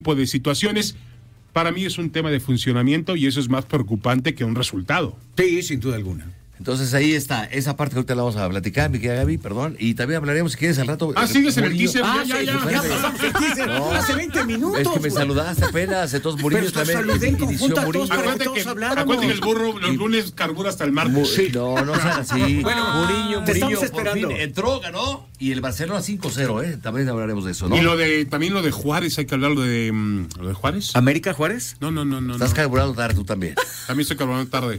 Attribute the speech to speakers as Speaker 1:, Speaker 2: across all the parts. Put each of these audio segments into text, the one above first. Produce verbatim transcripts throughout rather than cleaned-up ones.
Speaker 1: tipo de situaciones. Para mí es un tema de funcionamiento y eso es más preocupante que un resultado.
Speaker 2: Sí, sin duda alguna.
Speaker 3: Entonces ahí está, esa parte que ahorita la vamos a platicar, mi querida Gaby, perdón, y también hablaremos si quieres al rato.
Speaker 1: Ah, sigues en el teaser,
Speaker 2: ah,
Speaker 1: ya, ya, ya.
Speaker 2: Ya pasamos el teaser, no, hace veinte minutos.
Speaker 3: Es que me saludaste apenas, entonces Murillo también.
Speaker 2: Saludé en conjunto a todos para
Speaker 1: Acuérdate
Speaker 2: que todos
Speaker 1: que,
Speaker 2: habláramos.
Speaker 1: acuérdate que el burro los lunes carbura hasta el martes.
Speaker 3: Sí. No, no sean así.
Speaker 2: Bueno,
Speaker 3: Murillo,
Speaker 2: te estamos
Speaker 3: Murillo, por
Speaker 2: esperando.
Speaker 3: fin entró, ganó, y el Barcelona cinco cero, ¿eh? También hablaremos de eso, ¿no?
Speaker 1: Y lo de, también lo de Juárez, hay que hablar lo de, um, ¿lo de Juárez?
Speaker 2: ¿América Juárez?
Speaker 1: No, no, no, no.
Speaker 3: Estás
Speaker 1: no.
Speaker 3: carburando tarde tú también.
Speaker 1: También estoy carburando tarde.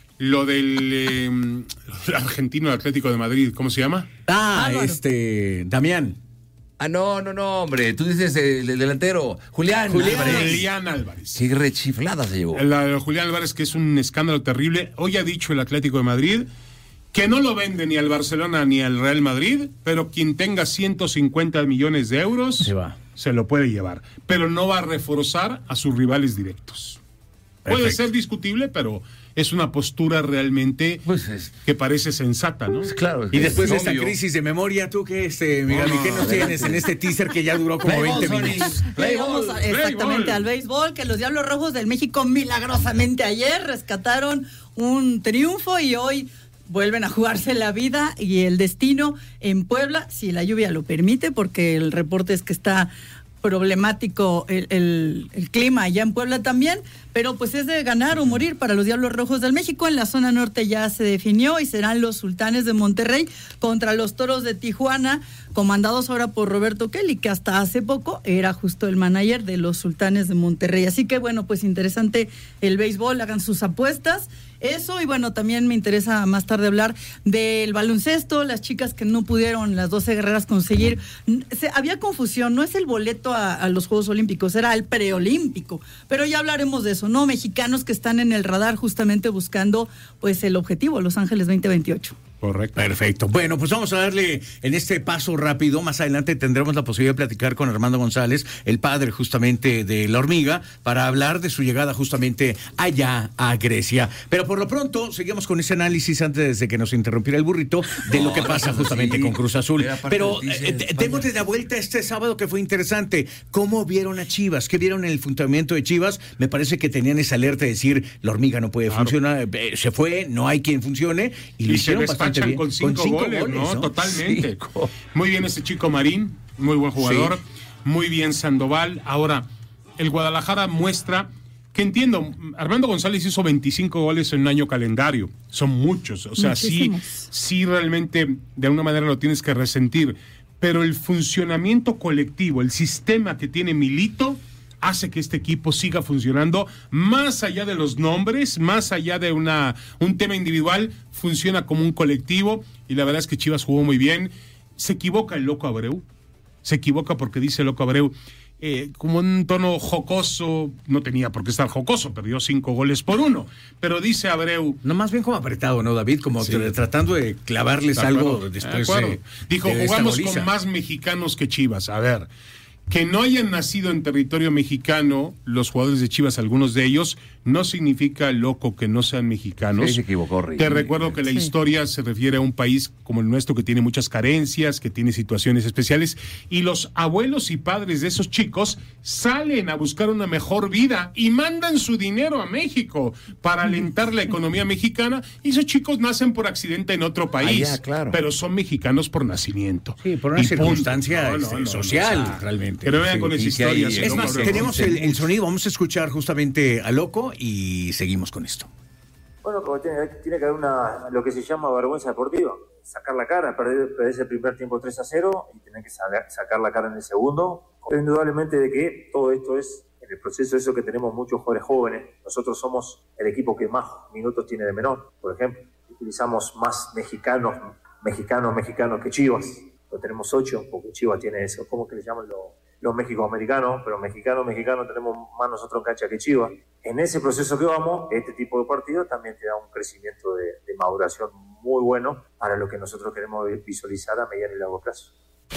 Speaker 1: Lo del eh, el argentino Atlético de Madrid, ¿cómo se llama?
Speaker 2: Ah,
Speaker 4: Álvaro.
Speaker 2: este, Damián.
Speaker 3: Ah, no, no, no, hombre, tú dices el, el delantero, Julián.
Speaker 2: Julián.
Speaker 3: Álvarez.
Speaker 1: Julián Álvarez.
Speaker 3: Qué rechiflada se llevó.
Speaker 1: La de Julián Álvarez, que es un escándalo terrible. Hoy ha dicho el Atlético de Madrid que no lo vende ni al Barcelona ni al Real Madrid, pero quien tenga ciento cincuenta millones de euros
Speaker 2: Se va.
Speaker 1: se lo puede llevar. Pero no va a reforzar a sus rivales directos. Puede
Speaker 2: Perfecto.
Speaker 1: ser discutible, pero es una postura realmente
Speaker 3: Pues es,
Speaker 1: que parece sensata, ¿no?
Speaker 3: pues claro.
Speaker 2: Y después de
Speaker 3: es
Speaker 2: esta
Speaker 3: obvio.
Speaker 2: crisis de memoria, ¿tú qué, este, Miguel,
Speaker 1: No,
Speaker 2: ¿qué nos
Speaker 1: no,
Speaker 2: tienes en este teaser que ya duró como
Speaker 3: Play
Speaker 2: veinte
Speaker 3: ball,
Speaker 2: minutos?
Speaker 3: Sony. Play
Speaker 4: Vamos
Speaker 3: ball.
Speaker 4: a- exactamente
Speaker 1: béisbol.
Speaker 4: al béisbol, que los Diablos Rojos del México milagrosamente ayer rescataron un triunfo y hoy vuelven a jugarse la vida y el destino en Puebla, si la lluvia lo permite, porque el reporte es que está problemático el, el, el clima allá en Puebla también, pero pues es de ganar o morir para los Diablos Rojos del México. En la zona norte ya se definió y serán los Sultanes de Monterrey contra los Toros de Tijuana, comandados ahora por Roberto Kelly, que hasta hace poco era justo el manager de los Sultanes de Monterrey. Así que bueno, pues interesante el béisbol, hagan sus apuestas. Eso, y bueno, también me interesa más tarde hablar del baloncesto, las chicas que no pudieron, las doce guerreras, conseguir. Se, había confusión, no es el boleto a, a los Juegos Olímpicos, era el preolímpico, pero ya hablaremos de eso, ¿no? Mexicanos que están en el radar justamente buscando pues el objetivo, Los Ángeles veinte veintiocho.
Speaker 1: Correcto.
Speaker 2: Perfecto. Bueno, pues vamos a darle en este paso rápido. Más adelante tendremos la posibilidad de platicar con Armando González, el padre justamente de la hormiga, para hablar de su llegada justamente allá a Grecia. Pero por lo pronto, seguimos con ese análisis antes de que nos interrumpiera el burrito de lo que pasa justamente
Speaker 3: sí.
Speaker 2: con Cruz Azul.
Speaker 3: Era parte
Speaker 2: Pero
Speaker 3: del teaser,
Speaker 2: eh,
Speaker 3: España.
Speaker 2: démosle la vuelta este sábado que fue interesante. ¿Cómo vieron a Chivas? ¿Qué vieron en el funcionamiento de Chivas? Me parece que tenían esa alerta de decir, la hormiga no puede
Speaker 1: Claro.
Speaker 2: funcionar, eh, se fue, no hay quien funcione, y, lo
Speaker 1: Y se
Speaker 2: hicieron bastante
Speaker 1: despachan
Speaker 2: bien.
Speaker 1: con cinco, goles, ¿no? Totalmente.
Speaker 3: Cinco.
Speaker 1: Muy bien ese chico Marín, muy buen jugador.
Speaker 2: Sí.
Speaker 1: Muy bien Sandoval. Ahora, el Guadalajara muestra que entiendo, Armando González hizo veinticinco goles en un año calendario. Son muchos. O sea, sí,
Speaker 4: Muchísimos.
Speaker 1: sí realmente de alguna manera lo tienes que resentir. Pero el funcionamiento colectivo, el sistema que tiene Milito, hace que este equipo siga funcionando más allá de los nombres, más allá de una un tema individual, funciona como un colectivo y la verdad es que Chivas jugó muy bien. Se equivoca el Loco Abreu, se equivoca porque dice el Loco Abreu, eh, como en un tono jocoso, no tenía por qué estar jocoso, perdió cinco goles por uno, pero dice Abreu...
Speaker 2: No, más bien como apretado, ¿no, David? Como
Speaker 1: Sí.
Speaker 2: tra- tratando de clavarles
Speaker 1: De
Speaker 2: algo
Speaker 1: acuerdo,
Speaker 2: después
Speaker 1: de acuerdo.
Speaker 2: de,
Speaker 1: Dijo,
Speaker 2: de esta
Speaker 1: jugamos
Speaker 2: goliza.
Speaker 1: con más mexicanos que Chivas. A ver, que no hayan nacido en territorio mexicano los jugadores de Chivas, algunos de ellos, no significa, loco, que no sean mexicanos.
Speaker 3: Sí, se equivocó, Rey.
Speaker 1: Te recuerdo que la
Speaker 4: Sí.
Speaker 1: historia se refiere a un país como el nuestro que tiene muchas carencias, que tiene situaciones especiales, y los abuelos y padres de esos chicos salen a buscar una mejor vida y mandan su dinero a México para alentar la economía mexicana, y esos chicos nacen por accidente en otro país,
Speaker 3: Allá, claro.
Speaker 1: pero son mexicanos por nacimiento.
Speaker 2: Sí, por una
Speaker 1: Y punto.
Speaker 2: circunstancia
Speaker 1: No, no,
Speaker 2: este,
Speaker 1: no, no,
Speaker 2: social,
Speaker 1: o sea,
Speaker 2: realmente.
Speaker 1: Que no vean
Speaker 2: Sí.
Speaker 1: con esa
Speaker 3: y que hay-
Speaker 1: historia.
Speaker 3: es
Speaker 1: sino
Speaker 2: Es
Speaker 1: con
Speaker 2: más,
Speaker 1: lo-
Speaker 2: tenemos el, el sonido, vamos a escuchar justamente a Loco y seguimos con esto.
Speaker 5: Bueno, como tiene, tiene que haber una, lo que se llama vergüenza deportiva. Sacar la cara, perder, perder ese primer tiempo tres a cero y tener que sacar, sacar la cara en el segundo. Indudablemente de que todo esto es, en el proceso eso que tenemos muchos jugadores jóvenes. Nosotros somos el equipo que más minutos tiene de menor, por ejemplo. Utilizamos más mexicanos, mexicanos, mexicanos que Chivas. Lo tenemos ocho, porque Chivas tiene eso. ¿Cómo que le llaman los, los mexicoamericanos? Pero mexicanos, mexicanos tenemos más nosotros en cancha que Chivas. En ese proceso que vamos, este tipo de partidos también te da un crecimiento de, de maduración muy bueno para lo que nosotros queremos visualizar a mediano y largo plazo.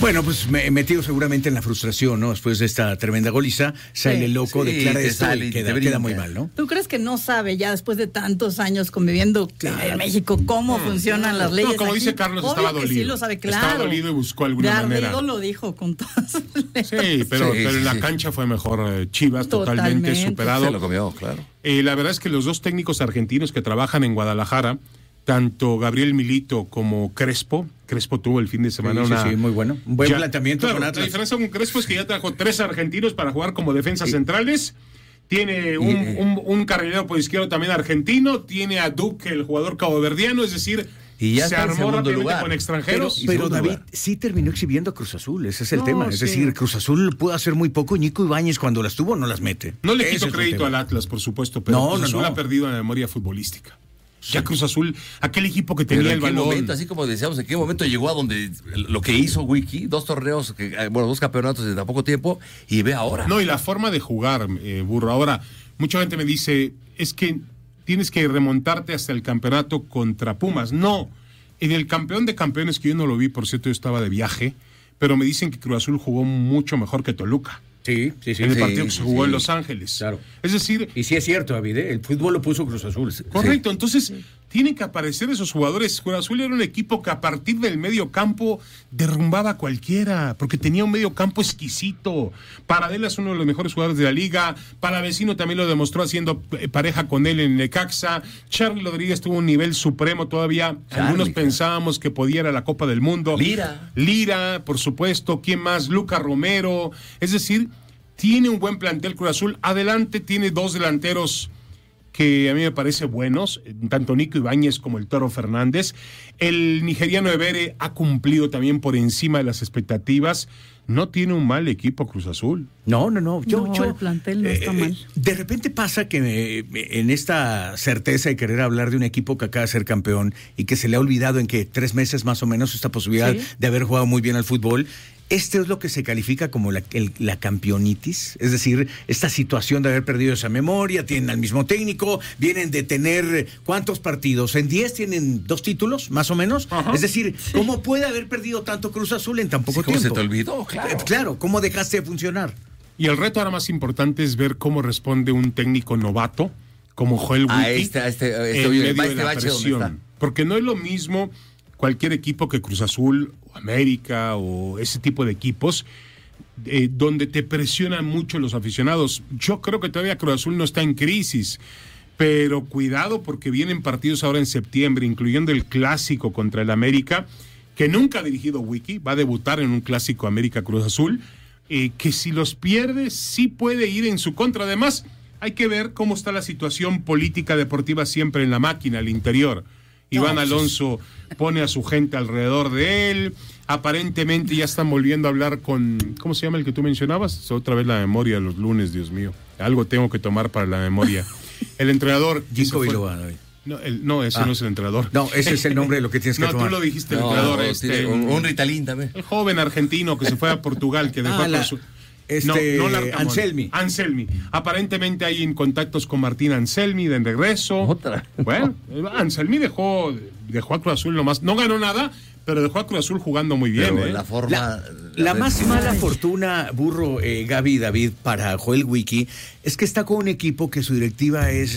Speaker 2: Bueno, pues me, metido seguramente en la frustración, ¿no? Después de esta tremenda goliza, sale
Speaker 4: Sí.
Speaker 2: loco,
Speaker 3: Sí,
Speaker 2: declara
Speaker 3: te
Speaker 2: esto
Speaker 3: sale
Speaker 2: y
Speaker 3: y te
Speaker 2: queda,
Speaker 3: brinca.
Speaker 2: queda muy mal, ¿no?
Speaker 4: ¿Tú crees que no sabe ya después de tantos años conviviendo en México cómo funcionan las leyes?
Speaker 1: No, como
Speaker 4: aquí?
Speaker 1: dice Carlos,
Speaker 4: Obvio
Speaker 1: estaba
Speaker 4: que
Speaker 1: dolido.
Speaker 4: Sí, lo sabe, claro.
Speaker 1: Estaba dolido y buscó alguna
Speaker 4: de
Speaker 1: manera.
Speaker 4: ardido lo dijo con todas sus letras.
Speaker 1: Sí, pero,
Speaker 3: Sí,
Speaker 1: pero
Speaker 3: sí,
Speaker 1: en la
Speaker 3: sí.
Speaker 1: cancha fue mejor eh, Chivas, totalmente,
Speaker 4: Totalmente.
Speaker 1: superado.
Speaker 3: Se lo comió, claro.
Speaker 1: Eh, la verdad es que los dos técnicos argentinos que trabajan en Guadalajara, tanto Gabriel Milito como Crespo, Crespo tuvo el fin de semana
Speaker 2: Sí, sí,
Speaker 1: una...
Speaker 2: sí, muy bueno. Un buen
Speaker 1: Ya,
Speaker 2: planteamiento
Speaker 1: claro,
Speaker 2: con
Speaker 1: la
Speaker 2: Atlas.
Speaker 1: diferencia con Crespo es que ya trajo tres argentinos para jugar como defensas
Speaker 2: Sí.
Speaker 1: centrales. Tiene un,
Speaker 3: Y-
Speaker 1: un, un carrilero por izquierdo también argentino. Tiene a Duque, el jugador caboverdiano. Es decir,
Speaker 3: Y ya
Speaker 1: se
Speaker 3: está en
Speaker 1: armó
Speaker 3: segundo
Speaker 1: rápidamente
Speaker 3: lugar.
Speaker 1: con
Speaker 2: Pero,
Speaker 1: extranjeros.
Speaker 3: Y
Speaker 2: pero
Speaker 3: segundo
Speaker 2: David
Speaker 3: lugar.
Speaker 2: sí terminó exhibiendo a Cruz Azul, ese es el
Speaker 1: No,
Speaker 2: tema. Es
Speaker 1: sí.
Speaker 2: decir, Cruz Azul pudo hacer muy poco y Nico Ibáñez cuando las tuvo no las mete.
Speaker 1: No le
Speaker 2: Ese
Speaker 1: quito
Speaker 2: es el
Speaker 1: crédito
Speaker 2: tema.
Speaker 1: al Atlas, por supuesto, pero
Speaker 2: No,
Speaker 1: Cruz
Speaker 2: no,
Speaker 1: Azul
Speaker 2: no.
Speaker 1: ha perdido la memoria futbolística. Ya Cruz Azul, aquel equipo que
Speaker 3: Pero
Speaker 1: tenía
Speaker 3: en
Speaker 1: el
Speaker 3: qué
Speaker 1: balón.
Speaker 3: momento, así como decíamos, en qué momento llegó a donde lo que hizo Wiki, dos torneos, que, eh, bueno, dos campeonatos en tan poco tiempo, y ve ahora.
Speaker 1: No, y la forma de jugar, eh, Burro. Ahora, mucha gente me dice, es que tienes que remontarte hasta el campeonato contra Pumas. No, en el campeón de campeones, que yo no lo vi, por cierto, yo estaba de viaje, pero me dicen que Cruz Azul jugó mucho mejor que Toluca.
Speaker 2: Sí, sí, sí.
Speaker 1: en el
Speaker 3: sí,
Speaker 1: partido que se
Speaker 3: sí,
Speaker 1: jugó
Speaker 3: sí.
Speaker 1: en Los Ángeles.
Speaker 2: Claro.
Speaker 1: Es decir,
Speaker 2: Y sí es cierto, David, ¿eh? El fútbol lo puso Cruz Azul.
Speaker 1: correcto, entonces tienen que aparecer esos jugadores. Cruz Azul era un equipo que a partir del medio campo derrumbaba a cualquiera, porque tenía un medio campo exquisito. Paradela es uno de los mejores jugadores de la liga, Palavecino también lo demostró haciendo eh, pareja con él en Necaxa, Charly Rodríguez tuvo un nivel supremo todavía,
Speaker 3: Charly,
Speaker 1: algunos
Speaker 3: claro.
Speaker 1: pensábamos que podía ir a la Copa del Mundo.
Speaker 3: Lira.
Speaker 1: Lira, por supuesto, ¿quién más? Luca Romero, es decir, tiene un buen plantel Cruz Azul. Adelante tiene dos delanteros que a mí me parece buenos, tanto Nico Ibáñez como el Toro Fernández. El nigeriano Ebere ha cumplido también por encima de las expectativas. No tiene un mal equipo Cruz Azul.
Speaker 2: No, no, no. Yo,
Speaker 4: No,
Speaker 2: yo,
Speaker 4: el plantel no
Speaker 2: eh,
Speaker 4: está
Speaker 2: eh,
Speaker 4: mal.
Speaker 2: De repente pasa que eh, en esta certeza de querer hablar de un equipo que acaba de ser campeón y que se le ha olvidado en que tres meses más o menos esta posibilidad
Speaker 4: Sí.
Speaker 2: de haber jugado muy bien al fútbol. Este es lo que se califica como la, el- la campeonitis, es decir, esta situación de haber perdido esa memoria, tienen al mismo técnico, vienen de tener ¿cuántos partidos? En diez tienen dos títulos, más o menos.
Speaker 1: Ajá.
Speaker 2: Es decir, ¿cómo puede haber perdido tanto Cruz Azul en tan poco
Speaker 3: Sí, ¿cómo
Speaker 2: tiempo?
Speaker 3: se te olvidó? Claro.
Speaker 2: Eh, Claro, ¿cómo dejaste de funcionar?
Speaker 1: Y el reto ahora más importante es ver cómo responde un técnico novato como Joel
Speaker 3: A
Speaker 1: Wiki
Speaker 3: este- a este- a este-
Speaker 1: en
Speaker 3: oye,
Speaker 1: medio
Speaker 3: va
Speaker 1: de
Speaker 3: este
Speaker 1: la
Speaker 3: bache donde
Speaker 1: presión.
Speaker 3: está.
Speaker 1: Porque no es lo mismo cualquier equipo que Cruz Azul o América o ese tipo de equipos eh, donde te presionan mucho los aficionados. Yo creo que todavía Cruz Azul no está en crisis, pero cuidado porque vienen partidos ahora en septiembre, incluyendo el clásico contra el América, que nunca ha dirigido Wiki, va a debutar en un clásico América Cruz Azul, eh, que si los pierde sí puede ir en su contra. Además, hay que ver cómo está la situación política deportiva siempre en la máquina, al interior. Iván
Speaker 2: pues
Speaker 1: Alonso pone a su gente alrededor de él. Aparentemente ya están volviendo a hablar con... ¿Cómo se llama el que tú mencionabas? Otra vez la memoria los lunes, Dios mío. Algo tengo que tomar para la memoria. El entrenador... que se
Speaker 2: Ginkgo
Speaker 1: fue-
Speaker 2: biloba, David.
Speaker 1: No, el- no, ese
Speaker 2: Ah.
Speaker 1: no es el entrenador.
Speaker 2: No, ese es el nombre de lo que tienes que
Speaker 1: No,
Speaker 2: tomar.
Speaker 1: tú lo dijiste, el
Speaker 3: No,
Speaker 1: entrenador.
Speaker 3: no,
Speaker 1: este,
Speaker 3: tiene un, un Ritalin también.
Speaker 1: el joven argentino que se fue a Portugal, que dejó
Speaker 2: Ah,
Speaker 1: a
Speaker 2: la-
Speaker 1: Cruz Azul.
Speaker 2: este,
Speaker 1: Larcamón.
Speaker 2: Anselmi.
Speaker 1: Anselmi. Aparentemente hay en contactos con Martín Anselmi de regreso.
Speaker 3: Otra.
Speaker 1: Bueno, Anselmi dejó, dejó a Cruz Azul nomás. No ganó nada, pero dejó a Cruz Azul jugando muy bien.
Speaker 3: Pero
Speaker 1: ¿eh?
Speaker 3: la forma.
Speaker 2: La, la más mala fortuna, Burro, eh, Gaby y David, para Joel Wiki, es que está con un equipo que su directiva es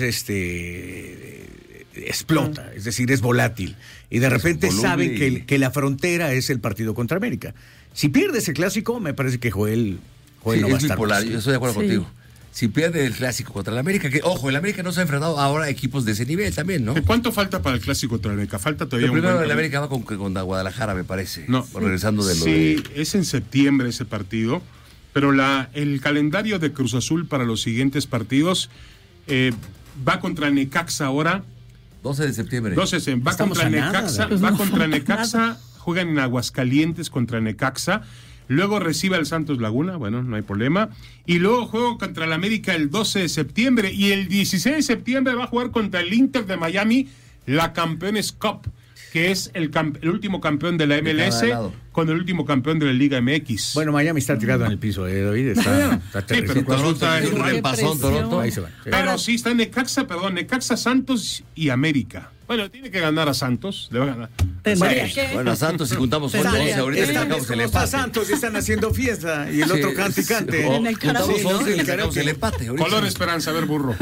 Speaker 2: este eh, explota, es decir, es volátil. Y de repente
Speaker 3: voluble
Speaker 2: saben
Speaker 3: y-
Speaker 2: que, el- que la frontera es el partido contra América. Si pierde ese clásico, me parece que Joel, Joel
Speaker 3: Sí,
Speaker 2: no va a
Speaker 3: es
Speaker 2: estar.
Speaker 3: bipolar,
Speaker 2: más.
Speaker 3: yo estoy de acuerdo
Speaker 4: Sí.
Speaker 3: contigo. Si pierde el clásico contra el América, que ojo, el América no se ha enfrentado ahora a equipos de ese nivel también, ¿no?
Speaker 1: ¿Cuánto falta para el clásico contra el América? Falta todavía
Speaker 3: Lo
Speaker 1: un
Speaker 3: primero
Speaker 1: buen
Speaker 3: el
Speaker 1: camino.
Speaker 3: América va con, con Guadalajara, me parece.
Speaker 1: No.
Speaker 3: Regresando de lo
Speaker 1: Sí,
Speaker 3: de.
Speaker 1: es en septiembre ese partido, pero la, el calendario de Cruz Azul para los siguientes partidos eh, va contra Necaxa ahora.
Speaker 3: doce de septiembre.
Speaker 1: Entonces, eh, va
Speaker 2: Estamos
Speaker 1: contra
Speaker 2: a nada,
Speaker 1: Necaxa,
Speaker 4: pues
Speaker 1: va
Speaker 4: no,
Speaker 1: contra
Speaker 4: nada.
Speaker 1: Necaxa, juegan en Aguascalientes contra Necaxa. Luego recibe al Santos Laguna, bueno, no hay problema. Y luego juego contra el América el doce de septiembre. Y el dieciséis de septiembre va a jugar contra el Inter de Miami, la Campeones Cup, que es el, camp- el último campeón de la M L
Speaker 3: De cada
Speaker 1: S
Speaker 3: lado.
Speaker 1: con el último campeón de la Liga M X.
Speaker 2: Bueno, Miami está tirado en el piso, ¿eh, David? Está, está
Speaker 1: Sí,
Speaker 2: terrible.
Speaker 1: pero Cruz Azul
Speaker 3: Toronto,
Speaker 1: está
Speaker 3: un
Speaker 1: igual.
Speaker 3: repasón, Toronto.
Speaker 2: Ahí se van. Sí.
Speaker 1: Pero sí está Necaxa, perdón, Necaxa, Santos y América. Bueno, tiene que ganar a Santos, le va a ganar.
Speaker 4: Tendría
Speaker 3: Bueno,
Speaker 4: que.
Speaker 3: bueno, a Santos si juntamos
Speaker 4: Tendría
Speaker 3: once,
Speaker 4: que.
Speaker 3: ahorita
Speaker 2: Están
Speaker 3: sacamos el
Speaker 2: como está
Speaker 3: empate.
Speaker 2: Santos y están haciendo fiesta y el
Speaker 3: Sí,
Speaker 2: otro cante y
Speaker 3: sí,
Speaker 2: cante.
Speaker 3: o
Speaker 4: En el
Speaker 3: juntamos
Speaker 4: karaoke, ¿no?
Speaker 3: once y le
Speaker 2: El
Speaker 3: sacamos
Speaker 2: karaoke.
Speaker 3: el empate. ahorita.
Speaker 1: Color Esperanza, a ver, burro.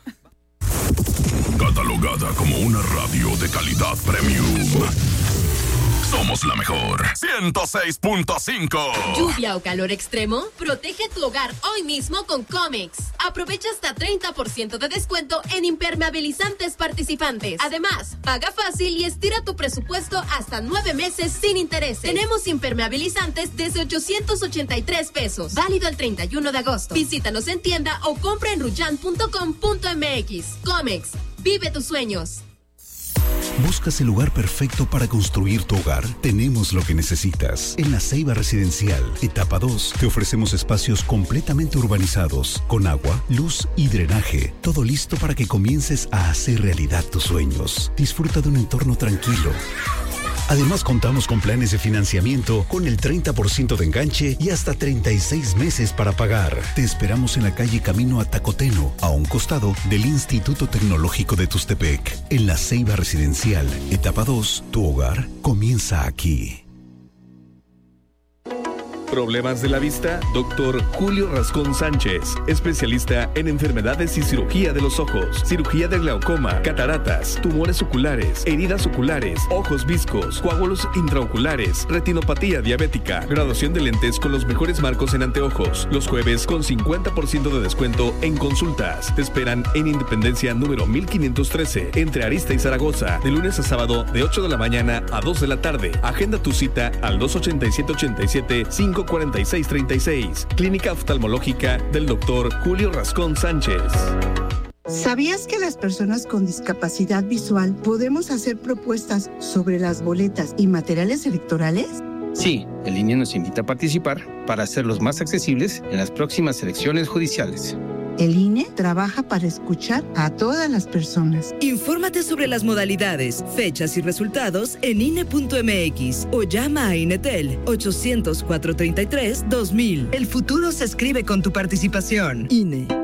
Speaker 6: Catalogada como una radio de calidad premium. Somos la mejor. ciento seis punto cinco.
Speaker 7: ¿Lluvia o calor extremo? Protege tu hogar hoy mismo con Comex. Aprovecha hasta treinta por ciento de descuento en impermeabilizantes participantes. Además, paga fácil y estira tu presupuesto hasta nueve meses sin intereses. Tenemos impermeabilizantes desde ochocientos ochenta y tres pesos. Válido el treinta y uno de agosto. Visítanos en tienda o compra en ruyan punto com punto m x. Comex. Vive tus sueños.
Speaker 8: ¿Buscas el lugar perfecto para construir tu hogar? Tenemos lo que necesitas. En La Ceiba Residencial, etapa dos, te ofrecemos espacios completamente urbanizados, con agua, luz y drenaje. Todo listo para que comiences a hacer realidad tus sueños. Disfruta de un entorno tranquilo. Además, contamos con planes de financiamiento con el treinta por ciento de enganche y hasta treinta y seis meses para pagar. Te esperamos en la calle Camino a Tacoteno, a un costado del Instituto Tecnológico de Tuxtepec. En La Ceiba Residencial, etapa dos, tu hogar comienza aquí.
Speaker 9: ¿Problemas de la vista? Doctor Julio Rascón Sánchez, especialista en enfermedades y cirugía de los ojos, cirugía de glaucoma, cataratas, tumores oculares, heridas oculares, ojos viscos, coágulos intraoculares, retinopatía diabética, graduación de lentes con los mejores marcos en anteojos. Los jueves con cincuenta por ciento de descuento en consultas. Te esperan en Independencia número mil quinientos trece, entre Arista y Zaragoza, de lunes a sábado de ocho de la mañana a dos de la tarde. Agenda tu cita al dos ochenta y siete ochenta y siete cinco cuarenta y seis treinta y seis. Clínica Oftalmológica del doctor Julio Rascón Sánchez.
Speaker 10: ¿Sabías que las personas con discapacidad visual podemos hacer propuestas sobre las boletas y materiales electorales?
Speaker 11: Sí, el I N E nos invita a participar para hacerlos más accesibles en las próximas elecciones judiciales.
Speaker 10: El I N E trabaja para escuchar a todas las personas.
Speaker 12: Infórmate sobre las modalidades, fechas y resultados en I N E punto m x o llama a INETEL ochocientos, cuatrocientos treinta y tres, dos mil. El futuro se escribe con tu participación. I N E.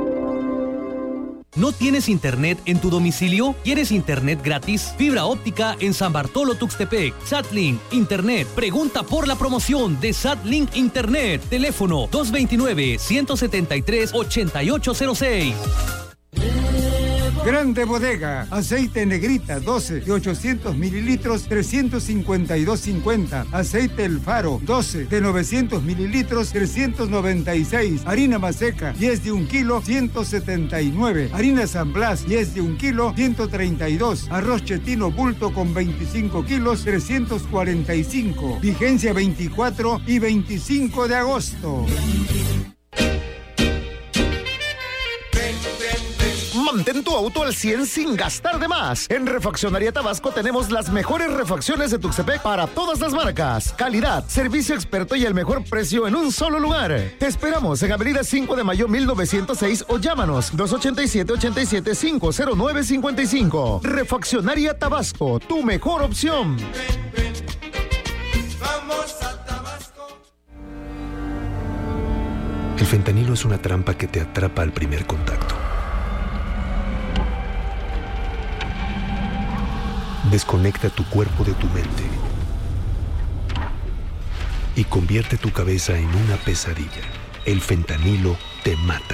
Speaker 13: ¿No tienes internet en tu domicilio? ¿Quieres internet gratis? Fibra óptica en San Bartolo Tuxtepec. SatLink Internet. Pregunta por la promoción de SatLink Internet. Teléfono dos veintinueve, ciento setenta y tres, ochenta y ocho cero seis.
Speaker 14: Grande Bodega, aceite Negrita doce de ochocientos mililitros, trescientos cincuenta y dos cincuenta. Aceite El Faro doce de novecientos mililitros, trescientos noventa y seis. Harina Maseca diez de un kilo, ciento setenta y nueve. Harina San Blas diez de un kilo, ciento treinta y dos. Arroz Chetino Bulto con veinticinco kilos, trescientos cuarenta y cinco. Vigencia veinticuatro y veinticinco de agosto.
Speaker 15: Mantén tu auto al cien sin gastar de más. En Refaccionaría Tabasco tenemos las mejores refacciones de Tuxtepec para todas las marcas. Calidad, servicio experto y el mejor precio en un solo lugar. Te esperamos en Avenida cinco de Mayo mil novecientos seis o llámanos dos ochenta y siete, ochenta y siete, cinco cero nueve cincuenta y cinco. Refaccionaría Tabasco, tu mejor opción.
Speaker 16: Vamos a Tabasco.
Speaker 8: El fentanilo es una trampa que te atrapa al primer contacto. Desconecta tu cuerpo de tu mente y convierte tu cabeza en una pesadilla. El fentanilo te mata.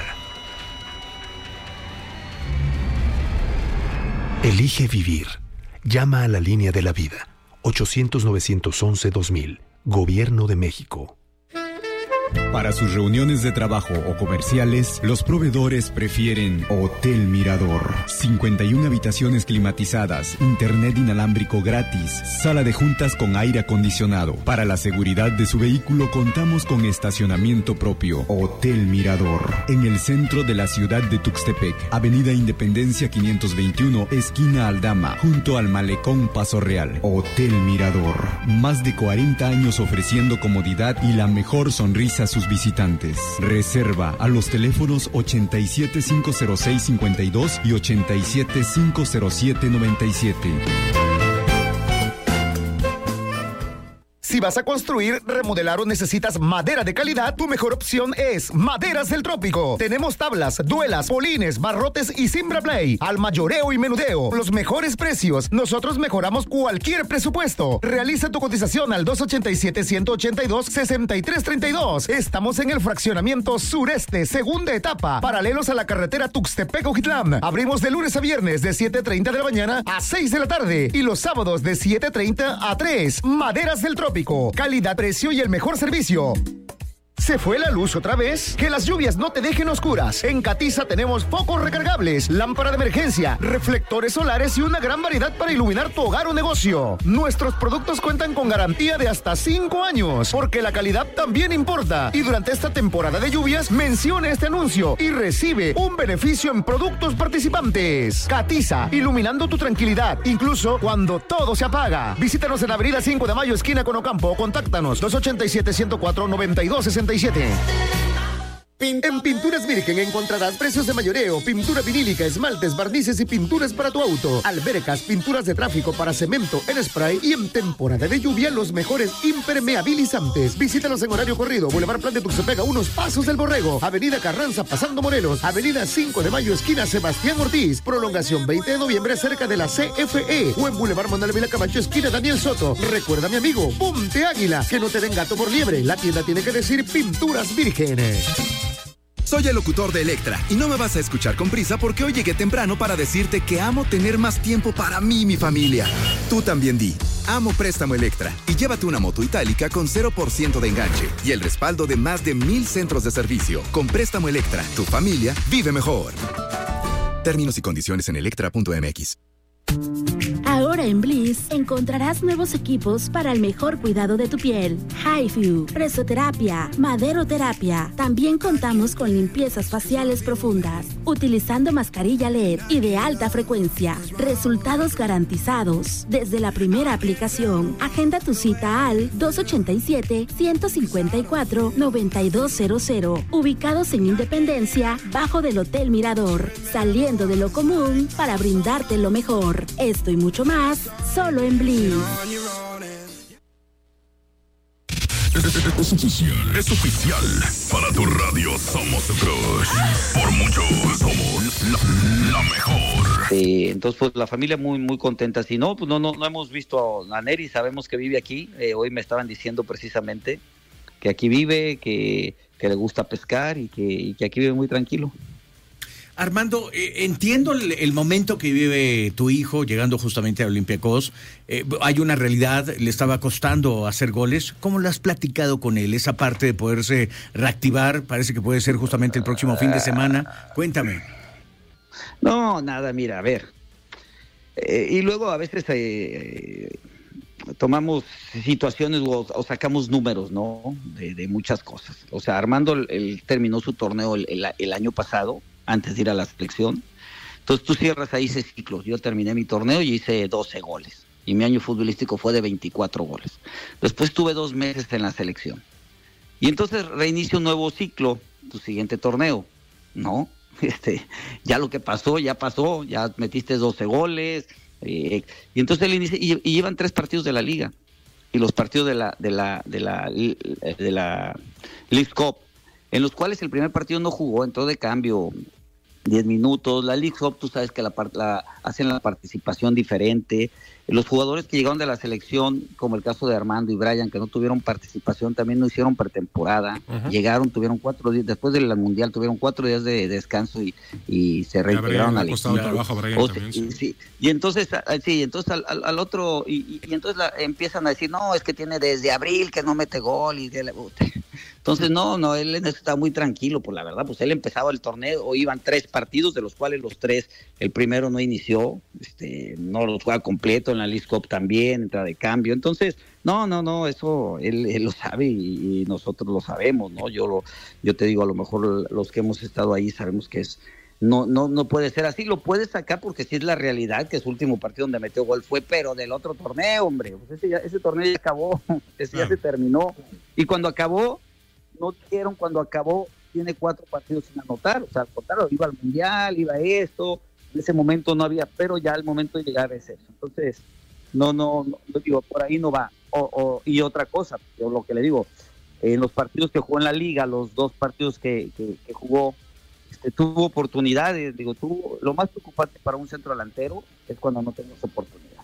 Speaker 8: Elige vivir. Llama a la línea de la vida. ochocientos, novecientos once, dos mil. Gobierno de México.
Speaker 17: Para sus reuniones de trabajo o comerciales, los proveedores prefieren Hotel Mirador. cincuenta y una habitaciones climatizadas, internet inalámbrico gratis, sala de juntas con aire acondicionado. Para la seguridad de su vehículo contamos con estacionamiento propio. Hotel Mirador. En el centro de la ciudad de Tuxtepec, Avenida Independencia quinientos veintiuno, esquina Aldama, junto al Malecón Paso Real. Hotel Mirador. Más de cuarenta años ofreciendo comodidad y la mejor sonrisa a sus visitantes. Reserva a los teléfonos ochenta y siete, cinco cero seis, cincuenta y dos y ochenta y siete, cinco cero siete, noventa y siete.
Speaker 15: Si vas a construir, remodelar o necesitas madera de calidad, tu mejor opción es Maderas del Trópico. Tenemos tablas, duelas, polines, barrotes y Simbra Play. Al mayoreo y menudeo, los mejores precios. Nosotros mejoramos cualquier presupuesto. Realiza tu cotización al dos ochenta y siete, ciento ochenta y dos, sesenta y tres treinta y dos. Estamos en el fraccionamiento sureste, segunda etapa, paralelos a la carretera Tuxtepec-Ojitlán. Abrimos de lunes a viernes de siete treinta de la mañana a seis de la tarde y los sábados de siete treinta a tres. Maderas del Trópico. Calidad, precio y el mejor servicio. ¿Se fue la luz otra vez? Que las lluvias no te dejen oscuras. En Catiza tenemos focos recargables, lámpara de emergencia, reflectores solares y una gran variedad para iluminar tu hogar o negocio. Nuestros productos cuentan con garantía de hasta cinco años, porque la calidad también importa. Y durante esta temporada de lluvias, mencione este anuncio y recibe un beneficio en productos participantes. Catiza, iluminando tu tranquilidad, incluso cuando todo se apaga. Visítanos en Avenida cinco de Mayo, esquina con Ocampo, o contáctanos dos ochenta y siete, ciento cuatro, noventa y dos sesenta y siete. En Pinturas Virgen encontrarás precios de mayoreo, pintura vinílica, esmaltes, barnices y pinturas para tu auto, albercas, pinturas de tráfico para cemento en spray y en temporada de lluvia los mejores impermeabilizantes. Visítanos en horario corrido, Boulevard Plan de Tuxtepec a unos pasos del Borrego, Avenida Carranza pasando Morelos, Avenida cinco de Mayo esquina Sebastián Ortiz, prolongación veinte de noviembre cerca de la C F E o en Boulevard Manuel Vila Camacho esquina Daniel Soto. Recuerda, mi amigo, ponte águila, que no te den gato por liebre. La tienda tiene que decir Pinturas Virgen.
Speaker 18: Soy el locutor de Electra y no me vas a escuchar con prisa porque hoy llegué temprano para decirte que amo tener más tiempo para mí y mi familia. Tú también di, amo Préstamo Electra y llévate una moto itálica con cero por ciento de enganche y el respaldo de más de mil centros de servicio. Con Préstamo Electra, tu familia vive mejor. Términos y condiciones en electra punto m x.
Speaker 19: Ahora en Bliss encontrarás nuevos equipos para el mejor cuidado de tu piel. HiFu, presoterapia, maderoterapia. También contamos con limpiezas faciales profundas, utilizando mascarilla L E D y de alta frecuencia. Resultados garantizados desde la primera aplicación. Agenda tu cita al dos ochenta y siete, ciento cincuenta y cuatro, noventa y dos cero cero. Ubicados en Independencia, bajo del Hotel Mirador. Saliendo de lo común para brindarte lo mejor. Esto y mucho más, solo en Bliss.
Speaker 6: Es oficial, es oficial. Para tu radio somos tu crush. Por mucho somos la, la mejor.
Speaker 20: Eh, entonces, pues la familia muy muy contenta. Si no, pues no, no, no hemos visto a Neri, sabemos que vive aquí. Eh, hoy me estaban diciendo precisamente que aquí vive, que, que le gusta pescar y que, y que aquí vive muy tranquilo.
Speaker 2: Armando, eh, entiendo el, el momento que vive tu hijo llegando justamente a Olympiacos. Eh, hay una realidad, le estaba costando hacer goles. ¿Cómo lo has platicado con él? Esa parte de poderse reactivar, parece que puede ser justamente el próximo fin de semana. Cuéntame.
Speaker 20: No, nada, mira, a ver. Eh, y luego a veces eh, tomamos situaciones o, o sacamos números, ¿no? De, de muchas cosas. O sea, Armando él terminó su torneo el, el, el año pasado, antes de ir a la selección. Entonces tú cierras ahí ese ciclo. Yo terminé mi torneo y hice doce goles. Y mi año futbolístico fue de veinticuatro goles. Después tuve dos meses en la selección. Y entonces reinicio un nuevo ciclo, tu siguiente torneo, ¿no? Este, ya lo que pasó, ya pasó, ya metiste doce goles. Eh, y entonces él inicia, y, y llevan tres partidos de la liga. Y los partidos de la, de la, de la, de la, de la League Cup, en los cuales el primer partido no jugó, entró de cambio diez minutos. La League Cup, tú sabes que la, la hacen la participación diferente. Los jugadores que llegaron de la selección, como el caso de Armando y Brian, que no tuvieron participación, también no hicieron pretemporada. Uh-huh. Llegaron, tuvieron cuatro días, después del Mundial, tuvieron cuatro días de, de descanso y, y se reintegraron al equipo.
Speaker 1: Trabajo, Brian,
Speaker 20: o,
Speaker 1: también,
Speaker 20: sí. Sí. Y entonces, sí, entonces al, al, al otro, y, y entonces la, empiezan a decir, no, es que tiene desde abril que no mete gol. y de, Entonces, no, no, él está muy tranquilo, pues la verdad, pues él empezaba el torneo, o iban tres partidos, de los cuales los tres, el primero no inició, este, no los juega completo, en la League Cup también, entra de cambio. Entonces, no, no, no, eso él, él lo sabe y, y nosotros lo sabemos, ¿no? Yo lo, yo te digo, a lo mejor los que hemos estado ahí sabemos que es, no, no, no puede ser así, lo puede sacar porque sí es la realidad, que su último partido donde metió gol fue, pero del otro torneo, hombre, pues ese, ya, ese torneo ya acabó, ese ya se terminó, y cuando acabó, no dijeron cuando acabó, tiene cuatro partidos sin anotar, o sea, al contrario, iba al Mundial, iba a esto, en ese momento no había, pero ya al momento de llegar es eso. Entonces, no, no, no, digo, por ahí no va. o, o, y otra cosa, yo lo que le digo, en los partidos que jugó en la liga, los dos partidos que, que, que jugó, este, tuvo oportunidades. Digo, tuvo, lo más preocupante para un centro delantero es cuando no tenemos oportunidad.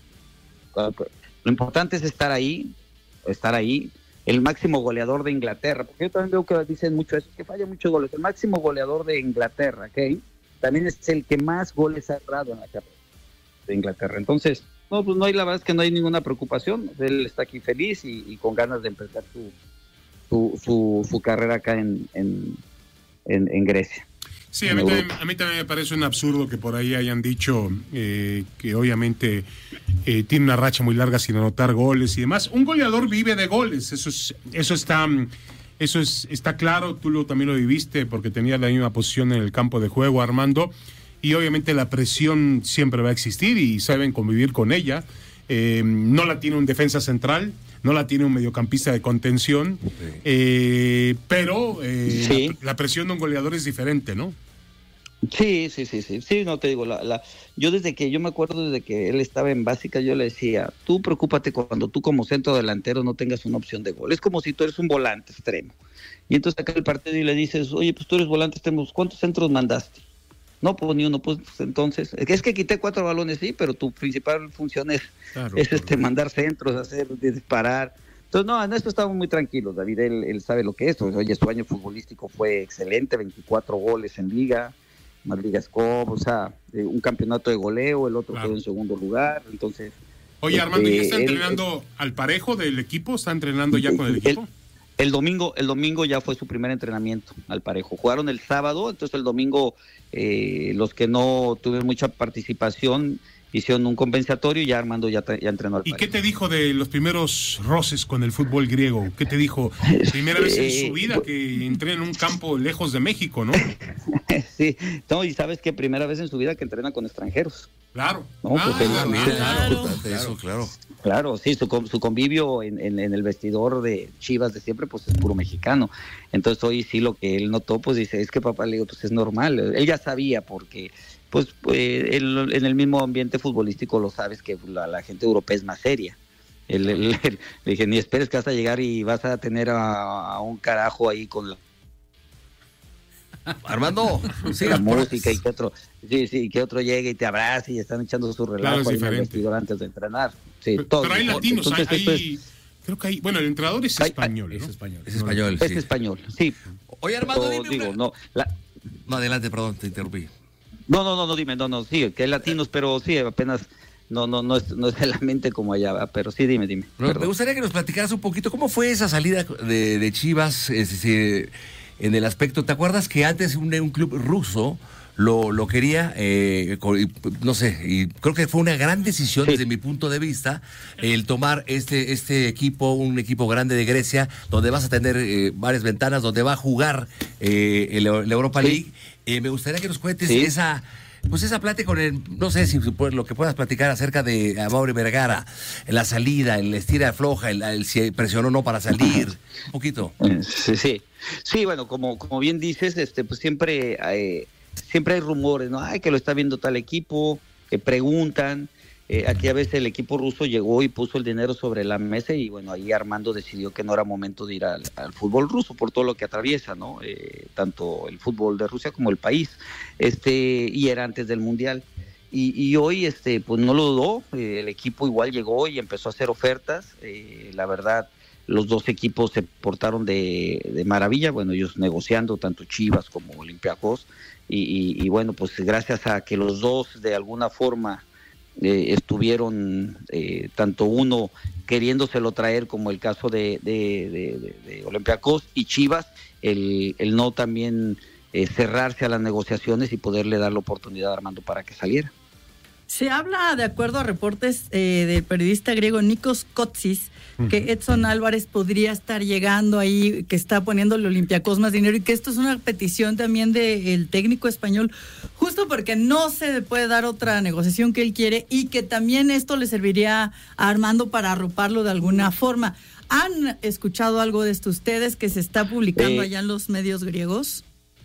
Speaker 20: Lo importante es estar ahí, estar ahí. El máximo goleador de Inglaterra, porque yo también veo que dicen mucho eso, que falla muchos goles. El máximo goleador de Inglaterra, ¿ok? También es el que más goles ha errado en la carrera de Inglaterra. Entonces, no, pues no hay, la verdad es que no hay ninguna preocupación. Él está aquí feliz y, y con ganas de empezar su Su, su, su carrera acá en, en, en, en Grecia.
Speaker 1: Sí, a mí, también, a mí también me parece un absurdo que por ahí hayan dicho eh, que obviamente eh, tiene una racha muy larga sin anotar goles y demás. Un goleador vive de goles, eso es, eso está, eso es, está claro, tú lo, también lo viviste porque tenías la misma posición en el campo de juego, Armando, y obviamente la presión siempre va a existir y saben convivir con ella. Eh, no la tiene un defensa central, no la tiene un mediocampista de contención, sí. eh, pero eh, sí. la, la presión de un goleador es diferente, ¿no?
Speaker 20: Sí, sí, sí, sí, sí, no te digo, la, la, yo desde que, yo me acuerdo desde que él estaba en básica, yo le decía, tú preocúpate cuando tú como centro delantero no tengas una opción de gol, es como si tú eres un volante extremo, y entonces acá el partido y le dices, oye, pues tú eres volante extremo, ¿cuántos centros mandaste? No, pues ni uno, pues entonces, es que quité cuatro balones, sí, pero tu principal función es, claro, es este, mandar centros, hacer, disparar. Entonces, no, en esto estamos muy tranquilos, David, él, él sabe lo que es. Oye, su año futbolístico fue excelente, veinticuatro goles en liga, más Liga Scope, o sea, un campeonato de goleo, el otro claro. quedó en segundo lugar, entonces...
Speaker 1: Oye, Armando, ¿ya está entrenando él, al parejo del equipo? ¿Está entrenando ya con el equipo?
Speaker 20: Él, El domingo, el domingo ya fue su primer entrenamiento al parejo. Jugaron el sábado, entonces el domingo eh, los que no tuvieron mucha participación hicieron un compensatorio y ya Armando ya, ya entrenó al parejo.
Speaker 1: ¿Y qué te dijo de los primeros roces con el fútbol griego? ¿Qué te dijo? Primera vez en su vida que entré en un campo lejos de México, ¿no?
Speaker 20: Sí, no, y sabes que primera vez en su vida que entrena con extranjeros.
Speaker 1: Claro.
Speaker 20: No,
Speaker 1: ah,
Speaker 20: pues él,
Speaker 3: ah, mira,
Speaker 20: claro,
Speaker 3: claro, eso, claro.
Speaker 20: Claro, sí, su, su convivio en, en, en el vestidor de Chivas de siempre, pues es puro mexicano. Entonces hoy sí lo que él notó, pues dice, es que papá, le digo, pues es normal. Él ya sabía porque, pues eh, él, en el mismo ambiente futbolístico lo sabes que la, la gente europea es más seria. Él, él, él, le dije, ni esperes que vas a llegar y vas a tener a, a un carajo ahí con la...
Speaker 3: Armando,
Speaker 20: sí, la música y que otro, sí, sí, que otro llegue y te abrace y están echando su relajo
Speaker 1: claro,
Speaker 20: ahí en el vestidor antes de entrenar. Sí,
Speaker 1: pero,
Speaker 20: todo
Speaker 1: pero hay latinos,
Speaker 20: Entonces,
Speaker 1: hay, hay,
Speaker 20: es,
Speaker 1: creo que hay, bueno, el entrenador es
Speaker 20: hay,
Speaker 1: español,
Speaker 20: hay,
Speaker 1: ¿no?
Speaker 3: Es español, es español, sí.
Speaker 20: Es español, sí.
Speaker 3: Oye, Armando,
Speaker 20: Pero,
Speaker 3: dime
Speaker 20: digo,
Speaker 3: una...
Speaker 20: no, la...
Speaker 3: no, adelante, perdón, te interrumpí.
Speaker 20: No, no, no, no, dime, no, no, sí, que hay latinos, pero sí, apenas... No, no, no es, no es de la mente como allá, ¿verdad? Pero sí, dime, dime.
Speaker 3: No, me gustaría que nos platicaras un poquito cómo fue esa salida de, de Chivas, es decir, en el aspecto, ¿te acuerdas que antes un, un club ruso lo, lo quería, eh, no sé, y creo que fue una gran decisión sí. desde mi punto de vista, el tomar este, este equipo, un equipo grande de Grecia, donde vas a tener eh, varias ventanas, donde va a jugar eh, el, la Europa sí. League. Eh, me gustaría que nos cuentes sí. esa... Pues esa plática con el, no sé si lo que puedas platicar acerca de Amaury Vergara, la salida, el estira afloja, el, el si presionó o no para salir, un poquito.
Speaker 20: Sí, sí, sí, bueno, como, como bien dices, este, pues siempre hay, siempre hay rumores, ¿no? Ay, que lo está viendo tal equipo, que preguntan. Eh, aquí a veces el equipo ruso llegó y puso el dinero sobre la mesa y bueno, ahí Armando decidió que no era momento de ir al, al fútbol ruso por todo lo que atraviesa, ¿no? Eh, tanto el fútbol de Rusia como el país, este, y era antes del Mundial. Y, y hoy, este, pues no lo dudó, eh, el equipo igual llegó y empezó a hacer ofertas, eh, la verdad, los dos equipos se portaron de, de maravilla, bueno, ellos negociando, tanto Chivas como Olympiacos, y, y, y bueno, pues gracias a que los dos de alguna forma Eh, estuvieron eh, tanto uno queriéndoselo traer como el caso de, de, de, de, de Olympiacos y Chivas, el, el no también eh, cerrarse a las negociaciones y poderle dar la oportunidad a Armando para que saliera.
Speaker 4: Se habla, de acuerdo a reportes eh, del periodista griego Nikos Kotsis, uh-huh. que Edson Álvarez podría estar llegando ahí, que está poniéndole Olympiacos más dinero y que esto es una petición también del técnico español, justo porque no se puede dar otra negociación que él quiere y que también esto le serviría a Armando para arroparlo de alguna forma. ¿Han escuchado algo de esto ustedes que se está publicando eh, allá en los medios griegos?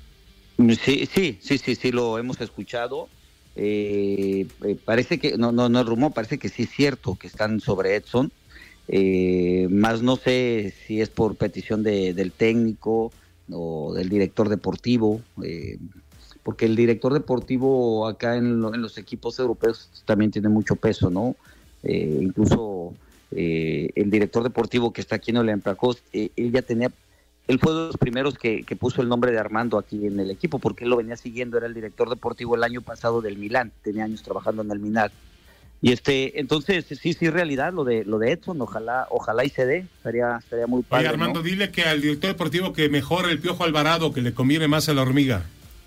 Speaker 20: Sí, sí, sí, sí, sí, lo hemos escuchado. Eh, eh, parece que, no, no, no es rumor, parece que sí es cierto que están sobre Edson. eh, más no sé si es por petición de, del técnico o del director deportivo, eh, porque el director deportivo acá en, lo, en los equipos europeos también tiene mucho peso, ¿no? Eh, incluso eh, el director deportivo que está aquí en Olympiacos, eh, él ya tenía, él fue de los primeros que, que puso el nombre de Armando aquí en el equipo, porque él lo venía siguiendo, era el director deportivo el año pasado del Milán, tenía años trabajando en el Milán. Y este, entonces, sí, sí, realidad, lo de lo de Edson, ojalá, ojalá y se dé, estaría, estaría muy padre.
Speaker 1: Oye, Armando,
Speaker 20: ¿no?
Speaker 1: Dile que al director deportivo que mejore el Piojo Alvarado, que le conviene más a la hormiga.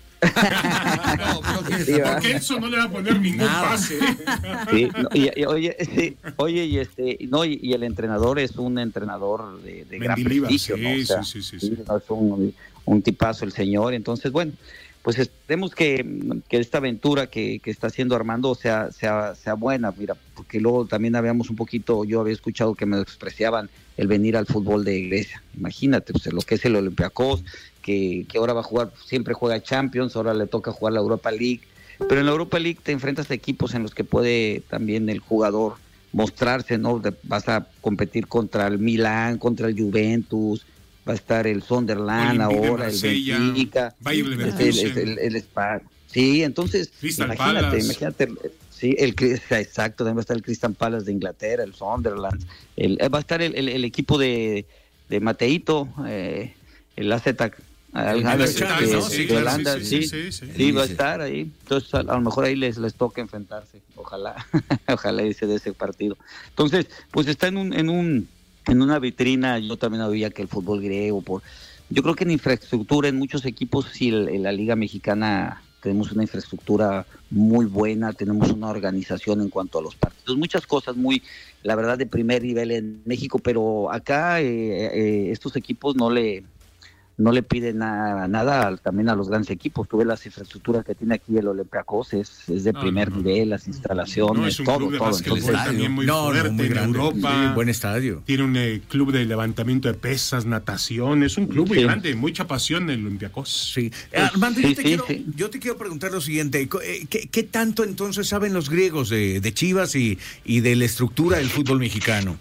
Speaker 3: No, pero
Speaker 20: Sí, ¿verdad?
Speaker 1: Porque eso no le va a poner ningún
Speaker 3: Nada.
Speaker 1: pase.
Speaker 20: Sí, no, y, y, oye, sí, oye, y este, no, y, y el entrenador es un entrenador de, de gran
Speaker 1: Mendilibar,
Speaker 20: prestigio,
Speaker 1: sí,
Speaker 20: ¿no? O sea,
Speaker 1: sí, sí, sí, sí.
Speaker 20: no, es un, un tipazo el señor, entonces, bueno, pues esperemos que, que esta aventura que, que está haciendo Armando sea, sea, sea buena, mira, porque luego también habíamos un poquito, yo había escuchado que me despreciaban el venir al fútbol de Grecia, imagínate, pues lo que es el Olympiacos, que, que ahora va a jugar, siempre juega Champions, ahora le toca jugar la Europa League, pero en la Europa League te enfrentas a equipos en los que puede también el jugador mostrarse, ¿no? De, vas a competir contra el Milán, contra el Juventus, va a estar el Sunderland
Speaker 1: Olympique de
Speaker 20: ahora, el
Speaker 1: Marsella,
Speaker 20: Benfica,
Speaker 1: Bayer
Speaker 20: el,
Speaker 1: Leverkusen.
Speaker 20: el, el, el Spa. Sí, entonces,
Speaker 1: Crystal
Speaker 20: imagínate,
Speaker 1: Palace.
Speaker 20: imagínate, sí, el exacto, también va a estar el Crystal Palace de Inglaterra, el Sunderland, el, va a estar el, el, el equipo de, de Mateito, eh, el A Z
Speaker 2: El
Speaker 20: de,
Speaker 2: Chávez,
Speaker 20: de-
Speaker 2: ¿no?
Speaker 20: de
Speaker 2: Sí, claro,
Speaker 20: Holanda,
Speaker 1: sí,
Speaker 20: sí,
Speaker 1: sí,
Speaker 20: sí,
Speaker 1: sí, sí.
Speaker 20: va a estar ahí. Entonces, a, a lo mejor ahí les, les toca enfrentarse. Ojalá, ojalá y se dé ese partido. Entonces, pues está en un, en un, en una vitrina. Yo también había que el fútbol griego, por, yo creo que en infraestructura, en muchos equipos, sí, el- en la Liga Mexicana tenemos una infraestructura muy buena, tenemos una organización en cuanto a los partidos, muchas cosas muy, la verdad, de primer nivel en México, pero acá eh, eh, estos equipos no le no le piden nada, nada al- también a los grandes equipos. Tú ves las infraestructuras que tiene aquí el Olympiacos, es, es de
Speaker 1: No,
Speaker 20: primer
Speaker 1: no, no.
Speaker 20: nivel, las instalaciones,
Speaker 1: No, es un
Speaker 20: todo,
Speaker 1: club de
Speaker 20: todo.
Speaker 1: básquetbol
Speaker 20: Entonces,
Speaker 1: también muy
Speaker 2: No, no,
Speaker 1: fuerte
Speaker 2: muy
Speaker 1: en
Speaker 2: grande.
Speaker 1: Europa.
Speaker 2: Sí, buen estadio.
Speaker 1: Tiene un eh, club de levantamiento de pesas, natación. Es un club muy
Speaker 20: Sí.
Speaker 1: grande, mucha pasión en el Olympiacos.
Speaker 2: Sí. Armando,
Speaker 20: sí,
Speaker 2: yo, te
Speaker 20: sí,
Speaker 2: quiero,
Speaker 20: sí.
Speaker 2: yo te quiero preguntar lo siguiente. Co- eh, ¿Qué, qué tanto entonces saben los griegos de, de Chivas y, y de la estructura del fútbol mexicano?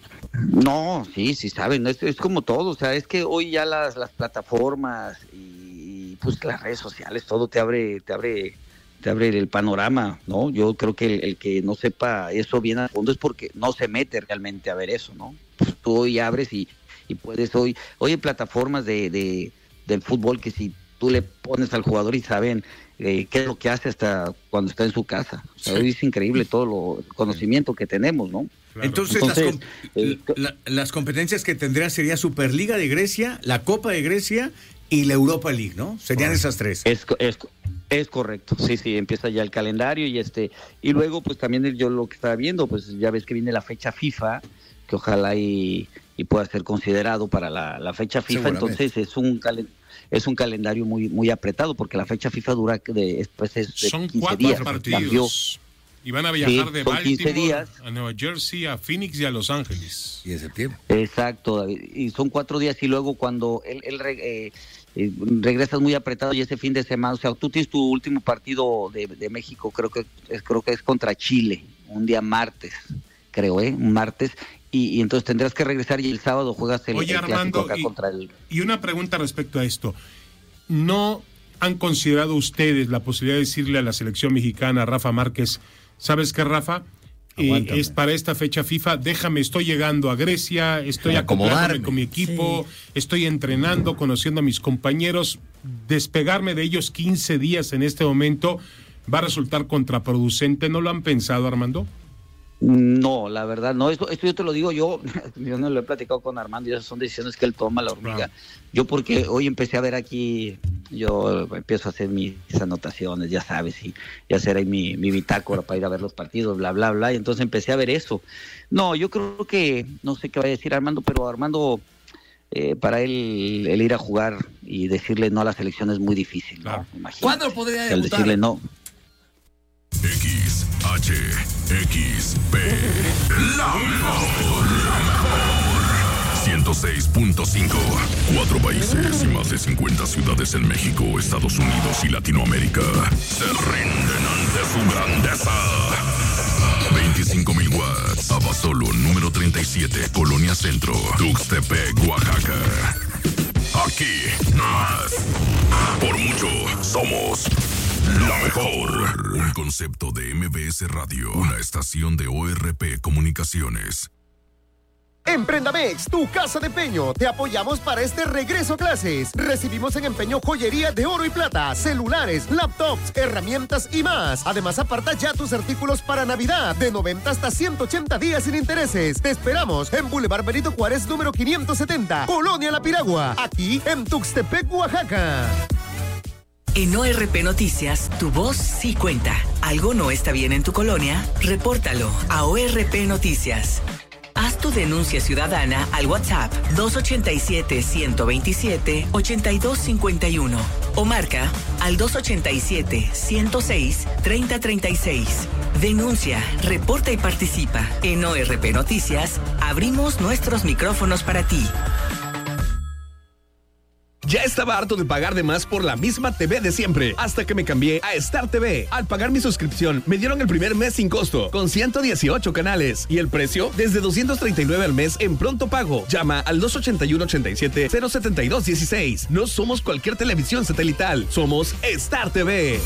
Speaker 20: no, sí, sí saben, es, es como todo, o sea, es que hoy ya las, las plataformas y, y, pues las redes sociales, todo te abre, te abre, te abre el panorama, ¿no? Yo creo que el, el que no sepa eso bien a fondo es porque no se mete realmente a ver eso, ¿no? Pues tú hoy abres y, y puedes hoy, hoy hay plataformas de, de, del fútbol que si tú le pones al jugador y saben eh, qué es lo que hace hasta cuando está en su casa. O sea,
Speaker 1: Sí.
Speaker 20: hoy es increíble todo lo, el conocimiento que tenemos, ¿no?
Speaker 1: Claro.
Speaker 2: Entonces,
Speaker 20: Entonces,
Speaker 2: las, com-
Speaker 20: eh,
Speaker 2: la- las competencias que tendría sería Superliga de Grecia, la Copa de Grecia y la Europa League, ¿no? Serían esas tres.
Speaker 20: Es, co- es, co- es correcto, sí, sí, empieza ya el calendario y este y luego pues también yo lo que estaba viendo, pues ya ves que viene la fecha FIFA, que ojalá y, y pueda ser considerado para la, la fecha FIFA,
Speaker 3: Seguramente.
Speaker 20: entonces es un calen- es un calendario muy muy apretado porque la fecha FIFA dura de, pues es de
Speaker 1: Son
Speaker 20: quince
Speaker 1: cuatro
Speaker 20: días,
Speaker 1: partidos.
Speaker 20: cambió.
Speaker 1: Y van a viajar
Speaker 20: Sí,
Speaker 1: de
Speaker 20: son quince
Speaker 1: Baltimore
Speaker 20: días.
Speaker 1: a Nueva Jersey, a Phoenix y a Los Ángeles.
Speaker 3: Y en septiembre.
Speaker 20: Exacto, David. Y son cuatro días y luego cuando él, él re- eh, eh, regresas muy apretado y ese fin de semana, o sea, tú tienes tu último partido de, de México, creo que es, creo que es contra Chile, un día martes, creo, ¿eh? Un martes, y, y entonces tendrás que regresar y el sábado juegas el,
Speaker 1: Oye,
Speaker 20: el clásico
Speaker 1: Armando,
Speaker 20: acá
Speaker 1: y-
Speaker 20: contra el...
Speaker 1: Y una pregunta respecto a esto. ¿No han considerado ustedes la posibilidad de decirle a la selección mexicana, a Rafa Márquez, ¿sabes qué, Rafa? Eh,
Speaker 2: Aguántame.
Speaker 1: es para esta fecha FIFA, déjame, estoy llegando a Grecia, estoy
Speaker 3: Para
Speaker 1: acomodándome
Speaker 3: acomodarme.
Speaker 1: con mi equipo, estoy entrenando, conociendo a mis compañeros, despegarme de ellos quince días en este momento va a resultar contraproducente, ¿no lo han pensado, Armando?
Speaker 20: No, la verdad, no, esto, esto yo te lo digo yo, yo no lo he platicado con Armando y esas son decisiones que él toma, la hormiga. Yo porque hoy empecé a ver aquí, yo empiezo a hacer mis anotaciones, ya sabes, y, y hacer ahí mi, mi bitácora para ir a ver los partidos, bla, bla, bla, y entonces empecé a ver eso. No, yo creo que, no sé qué va a decir Armando, pero Armando, eh, para él, el ir a jugar y decirle no a la selección es muy difícil, ¿no? Imagínate.
Speaker 3: ¿Cuándo podría
Speaker 20: El
Speaker 3: debutar?
Speaker 20: decirle no.
Speaker 6: X, H, X, P. La mejor. La mejor. ciento seis punto cinco. Cuatro países y más de cincuenta ciudades en México, Estados Unidos y Latinoamérica se rinden ante su grandeza. veintiséis cinco mil watts. Abasolo número treinta y siete, Colonia Centro, Tuxtepec, Oaxaca. Aquí, más. Por mucho, somos la mejor. Un concepto de M B S Radio, una estación de O R P Comunicaciones.
Speaker 15: En Prendamex, tu casa de empeño, te apoyamos para este regreso a clases. Recibimos en empeño joyería de oro y plata, celulares, laptops, herramientas y más. Además, aparta ya tus artículos para Navidad, de noventa hasta ciento ochenta días sin intereses. Te esperamos en Boulevard Benito Juárez, número quinientos setenta, Colonia La Piragua, aquí en Tuxtepec, Oaxaca.
Speaker 21: En O R P Noticias, tu voz sí cuenta. ¿Algo no está bien en tu colonia? Repórtalo a O R P Noticias. Haz tu denuncia ciudadana al WhatsApp dos ochenta y siete, ciento veintisiete, ochenta y dos cincuenta y uno o marca al dos ochenta y siete, ciento seis, treinta treinta y seis. Denuncia, reporta y participa. En O R P Noticias, abrimos nuestros micrófonos para ti.
Speaker 9: Ya estaba harto de pagar de más por la misma T V de siempre, hasta que me cambié a Star T V. Al pagar mi suscripción, me dieron el primer mes sin costo, con ciento dieciocho canales, y el precio desde doscientos treinta y nueve al mes en pronto pago. Llama al dos ochenta y uno, ochenta y siete, cero setenta y dos dieciséis. No somos cualquier televisión satelital, somos Star T V.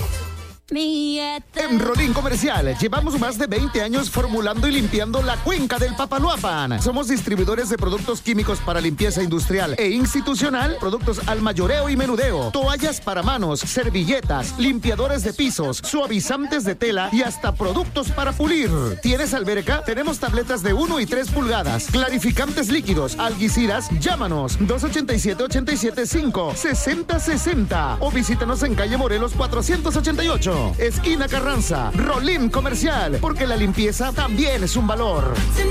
Speaker 15: En Rolín Comercial llevamos más de veinte años formulando y limpiando la cuenca del Papaloapan. Somos distribuidores de productos químicos para limpieza industrial e institucional, productos al mayoreo y menudeo, toallas para manos, servilletas, limpiadores de pisos, suavizantes de tela y hasta productos para pulir. ¿Tienes alberca? Tenemos tabletas de uno y tres pulgadas, clarificantes líquidos, algiciras. Llámanos dos ochenta y siete, ochenta y siete, cinco, sesenta sesenta o visítanos en calle Morelos cuatrocientos ochenta y ocho. Esquina Carranza, Rolín Comercial, porque la limpieza también es un valor.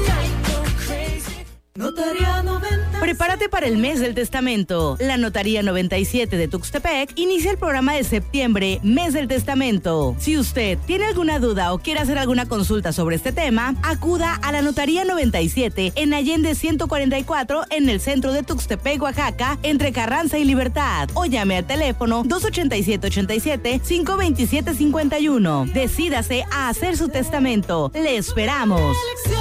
Speaker 4: Notaría noventa.
Speaker 22: Prepárate para el mes del testamento. La Notaría noventa y siete de Tuxtepec inicia el programa de septiembre, mes del testamento. Si usted tiene alguna duda o quiere hacer alguna consulta sobre este tema, acuda a la Notaría noventa y siete en Allende ciento cuarenta y cuatro en el centro de Tuxtepec, Oaxaca, entre Carranza y Libertad, o llame al teléfono dos ochenta y siete, ochenta y siete, cinco veintisiete, cincuenta y uno. Decídase a hacer su testamento. Le esperamos.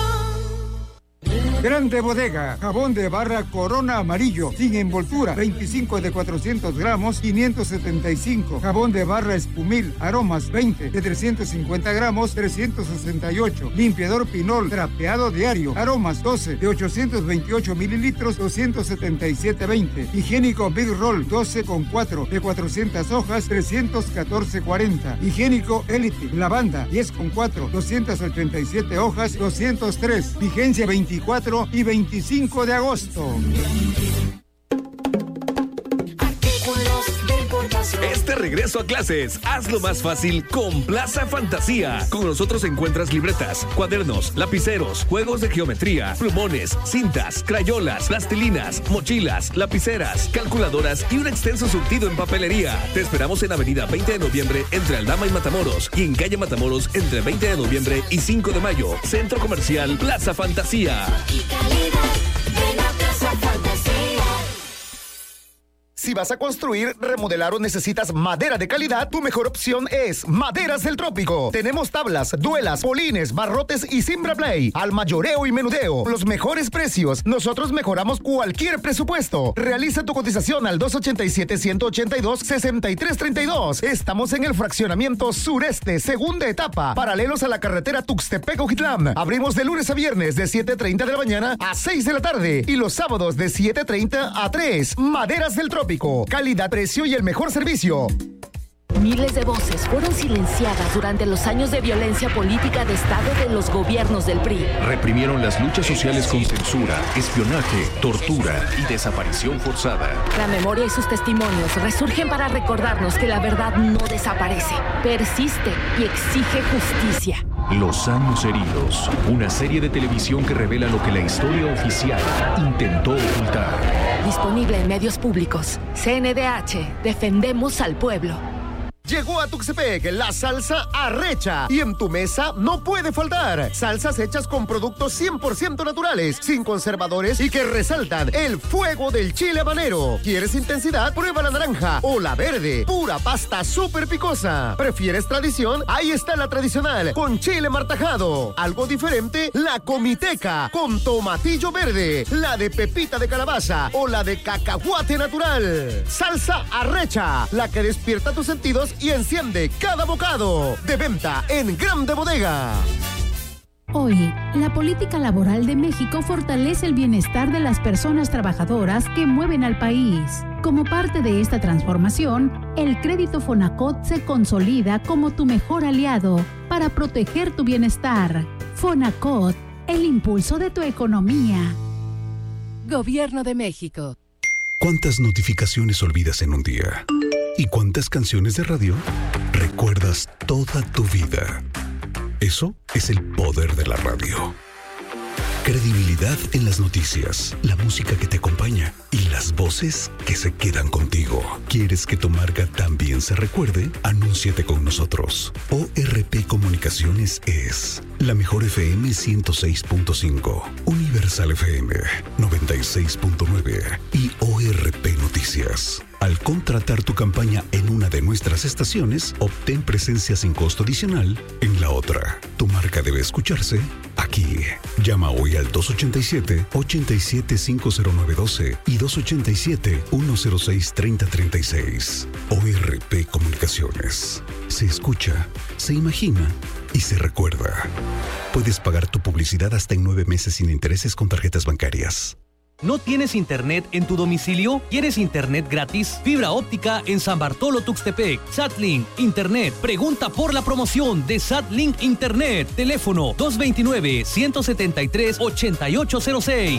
Speaker 14: Grande Bodega, jabón de barra Corona amarillo, sin envoltura, veinticinco de cuatrocientos gramos, quinientos setenta y cinco. Jabón de barra Espumil, aromas, veinte de trescientos cincuenta gramos, trescientos sesenta y ocho. Limpiador Pinol, trapeado diario, aromas, doce de ochocientos veintiocho mililitros, doscientos setenta y siete veinte. Higiénico Big Roll, doce con cuatro de cuatrocientas hojas, trescientos catorce cuarenta. Higiénico Elite, lavanda, diez con cuatro, doscientas ochenta y siete hojas, doscientos tres. Vigencia veinticuatro y veinticinco de agosto.
Speaker 9: Este regreso a clases, hazlo más fácil con Plaza Fantasía. Con nosotros encuentras libretas, cuadernos, lapiceros, juegos de geometría, plumones, cintas, crayolas, plastilinas, mochilas, lapiceras, calculadoras y un extenso surtido en papelería. Te esperamos en Avenida veinte de noviembre entre Aldama y Matamoros, y en calle Matamoros entre veinte de noviembre y cinco de mayo. Centro Comercial Plaza Fantasía.
Speaker 15: Si vas a construir, remodelar o necesitas madera de calidad, tu mejor opción es Maderas del Trópico. Tenemos tablas, duelas, polines, barrotes y Simbra Play. Al mayoreo y menudeo, los mejores precios. Nosotros mejoramos cualquier presupuesto. Realiza tu cotización al dos ochenta y siete, ciento ochenta y dos, sesenta y tres treinta y dos. Estamos en el fraccionamiento sureste, segunda etapa, paralelos a la carretera Tuxtepec-Ojitlán. Abrimos de lunes a viernes de siete treinta de la mañana a seis de la tarde y los sábados de siete treinta a tres. Maderas del Trópico. Calidad, precio y el mejor servicio.
Speaker 23: Miles de voces fueron silenciadas durante los años de violencia política de Estado de los gobiernos del P R I.
Speaker 24: Reprimieron las luchas sociales con censura, espionaje, tortura y desaparición forzada.
Speaker 23: La memoria y sus testimonios resurgen para recordarnos que la verdad no desaparece, persiste y exige justicia.
Speaker 24: Los años heridos, una serie de televisión que revela lo que la historia oficial intentó ocultar.
Speaker 23: Disponible en medios públicos. C N D H, defendemos al pueblo.
Speaker 15: Llegó a Tuxtepec la salsa arrecha y en tu mesa no puede faltar. Salsas hechas con productos cien por ciento naturales, sin conservadores y que resaltan el fuego del chile habanero. ¿Quieres intensidad? Prueba la naranja o la verde. Pura pasta súper picosa. ¿Prefieres tradición? Ahí está la tradicional con chile martajado. Algo diferente, la comiteca con tomatillo verde, la de pepita de calabaza o la de cacahuate natural. Salsa arrecha, la que despierta tus sentidos y enciende cada bocado. De venta en Grande Bodega.
Speaker 5: Hoy, la política laboral de México fortalece el bienestar de las personas trabajadoras que mueven al país. Como parte de esta transformación, el crédito Fonacot se consolida como tu mejor aliado para proteger tu bienestar. Fonacot, el impulso de tu economía.
Speaker 23: Gobierno de México.
Speaker 8: ¿Cuántas notificaciones olvidas en un día? ¿Y cuántas canciones de radio recuerdas toda tu vida? Eso es el poder de la radio. Credibilidad en las noticias, la música que te acompaña y las voces que se quedan contigo. ¿Quieres que tu marca también se recuerde? Anúnciate con nosotros. O R P Comunicaciones es la mejor F M ciento seis punto cinco, Universal F M noventa y seis punto nueve y O R P Noticias. Al contratar tu campaña en una de nuestras estaciones, obtén presencia sin costo adicional en la otra. Tu marca debe escucharse aquí. Llama hoy al dos ochenta y siete, ochenta y siete, cincuenta y nueve doce y dos ochenta y siete, ciento seis, treinta treinta y seis. O R P Comunicaciones. Se escucha, se imagina y se recuerda. Puedes pagar tu publicidad hasta en nueve meses sin intereses con tarjetas bancarias.
Speaker 13: ¿No tienes internet en tu domicilio? ¿Quieres internet gratis? Fibra óptica en San Bartolo Tuxtepec. SatLink Internet. Pregunta por la promoción de SatLink Internet. Teléfono dos veintinueve, ciento setenta y tres, ochenta y ocho cero seis.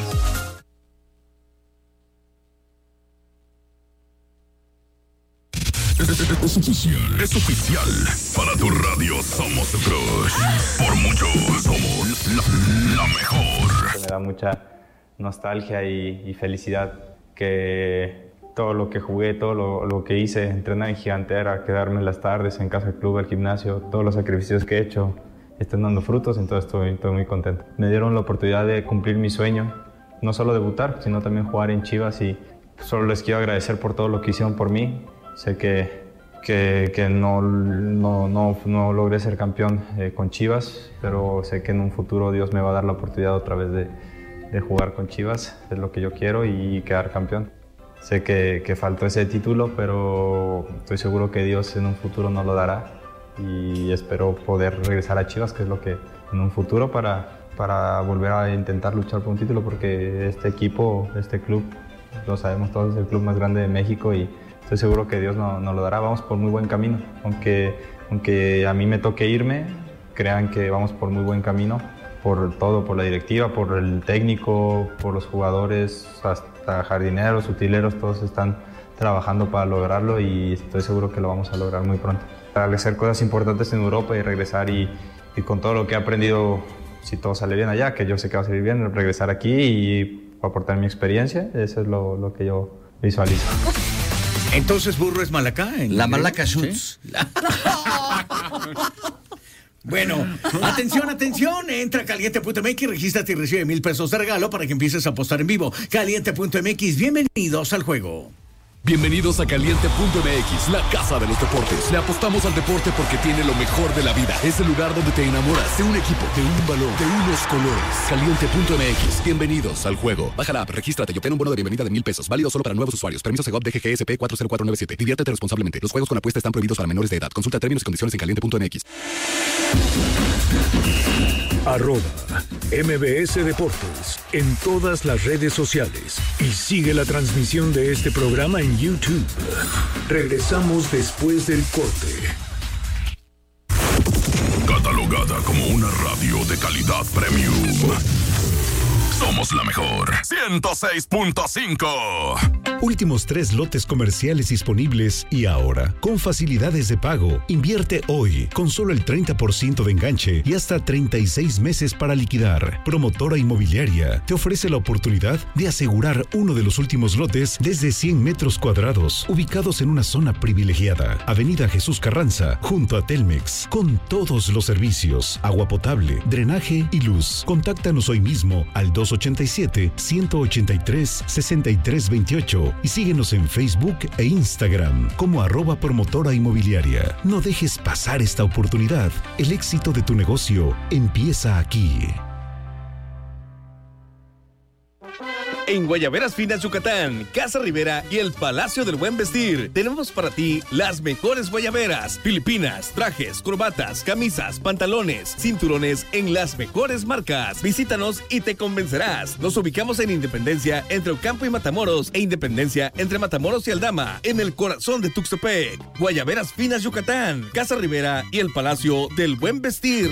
Speaker 6: Es oficial, es oficial. Para tu radio somos el crush. Por mucho somos la, la mejor.
Speaker 7: Me da mucha nostalgia y, y felicidad que todo lo que jugué, todo lo, lo que hice, entrenar en Gigantera, quedarme en las tardes en casa del club, al gimnasio, todos los sacrificios que he hecho están dando frutos, entonces estoy, estoy muy contento. Me dieron la oportunidad de cumplir mi sueño, no solo debutar, sino también jugar en Chivas y solo les quiero agradecer por todo lo que hicieron por mí. Sé que, que, que no, no, no, no logré ser campeón eh, con Chivas, pero sé que en un futuro Dios me va a dar la oportunidad otra vez de de jugar con Chivas, es lo que yo quiero y quedar campeón. Sé que, que faltó ese título, pero estoy seguro que Dios en un futuro nos lo dará y espero poder regresar a Chivas, que es lo que en un futuro para, para volver a intentar luchar por un título, porque este equipo, este club, lo sabemos todos, es el club más grande de México y estoy seguro que Dios nos no lo dará. Vamos por muy buen camino, aunque, aunque a mí me toque irme, crean que vamos por muy buen camino. Por todo, por la directiva, por el técnico, por los jugadores, hasta jardineros, utileros, todos están trabajando para lograrlo y estoy seguro que lo vamos a lograr muy pronto. Hacer cosas importantes en Europa y regresar y, y con todo lo que he aprendido, si todo sale bien allá, que yo sé que va a salir bien, regresar aquí y aportar mi experiencia, eso es lo, lo que yo visualizo.
Speaker 2: Entonces, ¿Burro es Malacá?
Speaker 3: La Malaca Shoots.
Speaker 2: ¿Sí? Bueno, atención, atención, entra a caliente punto m x, regístrate y recibe mil pesos de regalo para que empieces a apostar en vivo. caliente punto m x, bienvenidos al juego.
Speaker 10: Bienvenidos a caliente punto m x, la casa de los deportes. Le apostamos al deporte porque tiene lo mejor de la vida. Es el lugar donde te enamoras de un equipo, de un balón, de unos colores. caliente punto m x, bienvenidos al juego. Baja la app, regístrate y obtén un bono de bienvenida de mil pesos. Válido solo para nuevos usuarios. Permiso Segov D G G S P cuatro cero cuatro nueve siete. Diviértete responsablemente. Los juegos con apuesta están prohibidos para menores de edad. Consulta términos y condiciones en caliente punto m x.
Speaker 11: Arroba M B S Deportes en todas las redes sociales y sigue la transmisión de este programa en YouTube. Regresamos después del corte.
Speaker 6: Catalogada como una radio de calidad premium. Somos la mejor. ciento seis punto cinco.
Speaker 8: Últimos tres lotes comerciales disponibles y ahora, con facilidades de pago. Invierte hoy, con solo el treinta por ciento de enganche y hasta treinta y seis meses para liquidar. Promotora Inmobiliaria te ofrece la oportunidad de asegurar uno de los últimos lotes desde cien metros cuadrados, ubicados en una zona privilegiada. Avenida Jesús Carranza, junto a Telmex, con todos los servicios, agua potable, drenaje y luz. Contáctanos hoy mismo al dos ochenta y siete, ciento ochenta y tres, sesenta y tres veintiocho y síguenos en Facebook e Instagram como arroba promotora inmobiliaria. No dejes pasar esta oportunidad. El éxito de tu negocio empieza aquí.
Speaker 9: En Guayaberas Finas Yucatán, Casa Rivera y el Palacio del Buen Vestir, tenemos para ti las mejores guayaberas, filipinas, trajes, corbatas, camisas, pantalones, cinturones en las mejores marcas. Visítanos y te convencerás. Nos ubicamos en Independencia entre Ocampo y Matamoros e Independencia entre Matamoros y Aldama, en el corazón de Tuxtepec. Guayaberas Finas Yucatán, Casa Rivera y el Palacio del Buen Vestir.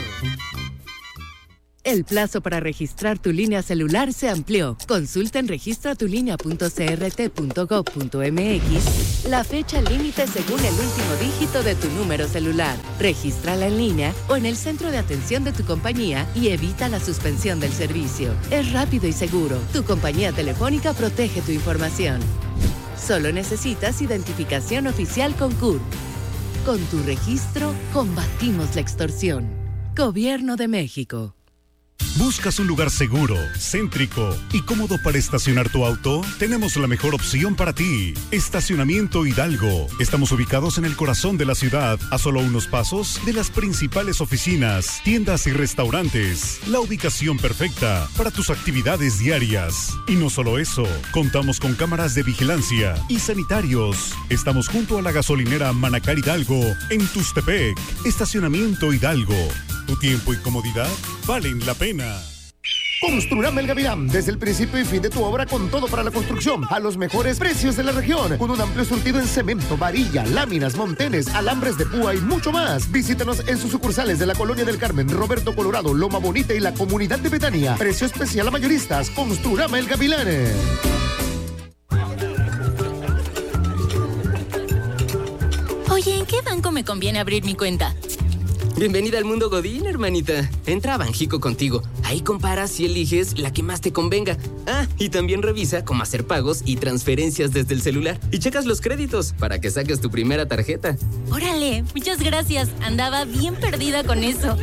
Speaker 23: El plazo para registrar tu línea celular se amplió. Consulta en registra tu línea punto c r t punto gob punto m x la fecha límite según el último dígito de tu número celular. Regístrala en línea o en el centro de atención de tu compañía y evita la suspensión del servicio. Es rápido y seguro. Tu compañía telefónica protege tu información. Solo necesitas identificación oficial con C U R. Con tu registro, combatimos la extorsión. Gobierno de México.
Speaker 8: ¿Buscas un lugar seguro, céntrico y cómodo para estacionar tu auto? Tenemos la mejor opción para ti. Estacionamiento Hidalgo. Estamos ubicados en el corazón de la ciudad, a solo unos pasos de las principales oficinas, tiendas y restaurantes. La ubicación perfecta para tus actividades diarias. Y no solo eso, contamos con cámaras de vigilancia y sanitarios. Estamos junto a la gasolinera Manacar Hidalgo, en Tuxtepec. Estacionamiento Hidalgo. Tu tiempo y comodidad valen la pena.
Speaker 15: Construrama El Gavilán, desde el principio y fin de tu obra con todo para la construcción, a los mejores precios de la región, con un amplio surtido en cemento, varilla, láminas, montenes, alambres de púa y mucho más. Visítanos en sus sucursales de la Colonia del Carmen, Roberto Colorado, Loma Bonita y la Comunidad de Betania. Precio especial a mayoristas. Construrama El Gavilán.
Speaker 12: Oye, ¿en qué banco me conviene abrir mi cuenta?
Speaker 16: Bienvenida al mundo Godín, hermanita. Entra a Banjico Contigo. Ahí comparas y eliges la que más te convenga. Ah, y también revisa cómo hacer pagos y transferencias desde el celular. Y checas los créditos para que saques tu primera tarjeta.
Speaker 12: Órale, muchas gracias. Andaba bien perdida con eso.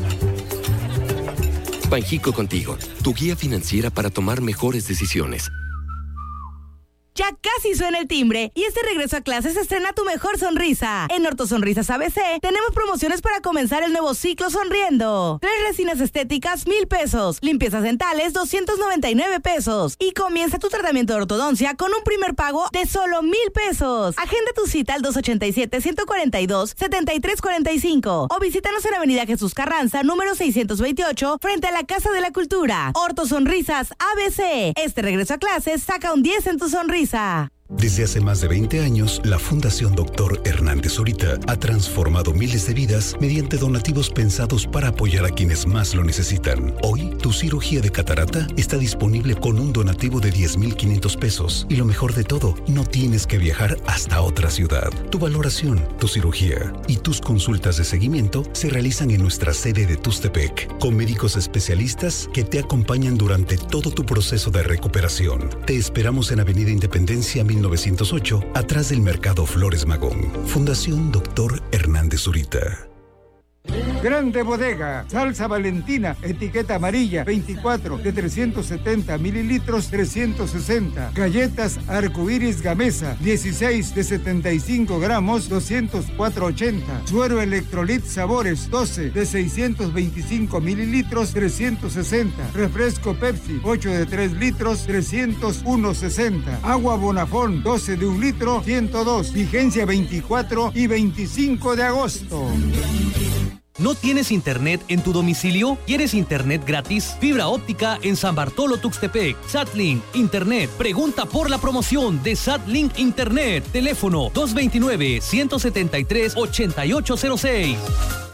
Speaker 17: Banjico Contigo, tu guía financiera para tomar mejores decisiones.
Speaker 22: Ya casi suena el timbre y este regreso a clases estrena tu mejor sonrisa. En Ortosonrisas A B C tenemos promociones para comenzar el nuevo ciclo sonriendo. Tres resinas estéticas, mil pesos. Limpiezas dentales, doscientos noventa y nueve pesos. Y comienza tu tratamiento de ortodoncia con un primer pago de solo mil pesos. Agenda tu cita al dos ochenta y siete, ciento cuarenta y dos, setenta y tres cuarenta y cinco o visítanos en Avenida Jesús Carranza, número seiscientos veintiocho, frente a la Casa de la Cultura. Ortosonrisas A B C. Este regreso a clases saca un diez en tu sonrisa.
Speaker 8: Desde hace más de veinte años, la Fundación Doctor Hernández Zurita ha transformado miles de vidas mediante donativos pensados para apoyar a quienes más lo necesitan. Hoy, tu cirugía de catarata está disponible con un donativo de diez mil quinientos pesos. Y lo mejor de todo, no tienes que viajar hasta otra ciudad. Tu valoración, tu cirugía y tus consultas de seguimiento se realizan en nuestra sede de Tuxtepec, con médicos especialistas que te acompañan durante todo tu proceso de recuperación. Te esperamos en Avenida Independencia mil novecientos ocho, atrás del Mercado Flores Magón. Fundación Doctor Hernández Zurita.
Speaker 14: Grande Bodega, salsa Valentina, etiqueta amarilla, veinticuatro de trescientos setenta mililitros, trescientos sesenta. Galletas Arcoíris Gamesa, dieciséis de setenta y cinco gramos, doscientos cuatro ochenta. Suero Electrolit Sabores, doce de seiscientos veinticinco mililitros, trescientos sesenta. Refresco Pepsi, ocho de tres litros, trescientos uno sesenta. Agua Bonafón, doce de un litro, ciento dos. Vigencia veinticuatro y veinticinco de agosto.
Speaker 13: ¿No tienes internet en tu domicilio? ¿Quieres internet gratis? Fibra óptica en San Bartolo Tuxtepec. SatLink Internet. Pregunta por la promoción de SatLink Internet. Teléfono dos veintinueve, ciento setenta y tres, ochenta y ocho cero seis.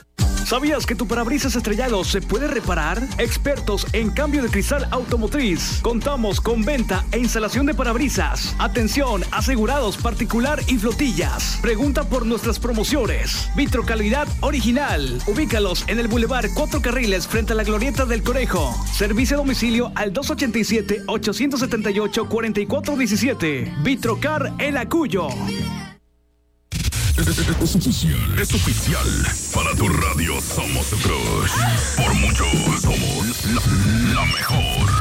Speaker 1: ¿Sabías que tu parabrisas estrellado se puede reparar? Expertos en cambio de cristal automotriz. Contamos con venta e instalación de parabrisas. Atención, asegurados particular y flotillas. Pregunta por nuestras promociones. Vitrocalidad original. Ubícalos en el Boulevard Cuatro Carriles frente a la Glorieta del Conejo. Servicio a domicilio al dos ochenta y siete, ochocientos setenta y ocho, cuarenta y cuatro diecisiete. Vitrocar El Acuyo.
Speaker 6: Es oficial, es oficial. Para tu radio somos tu crush. Por mucho somos la, la mejor.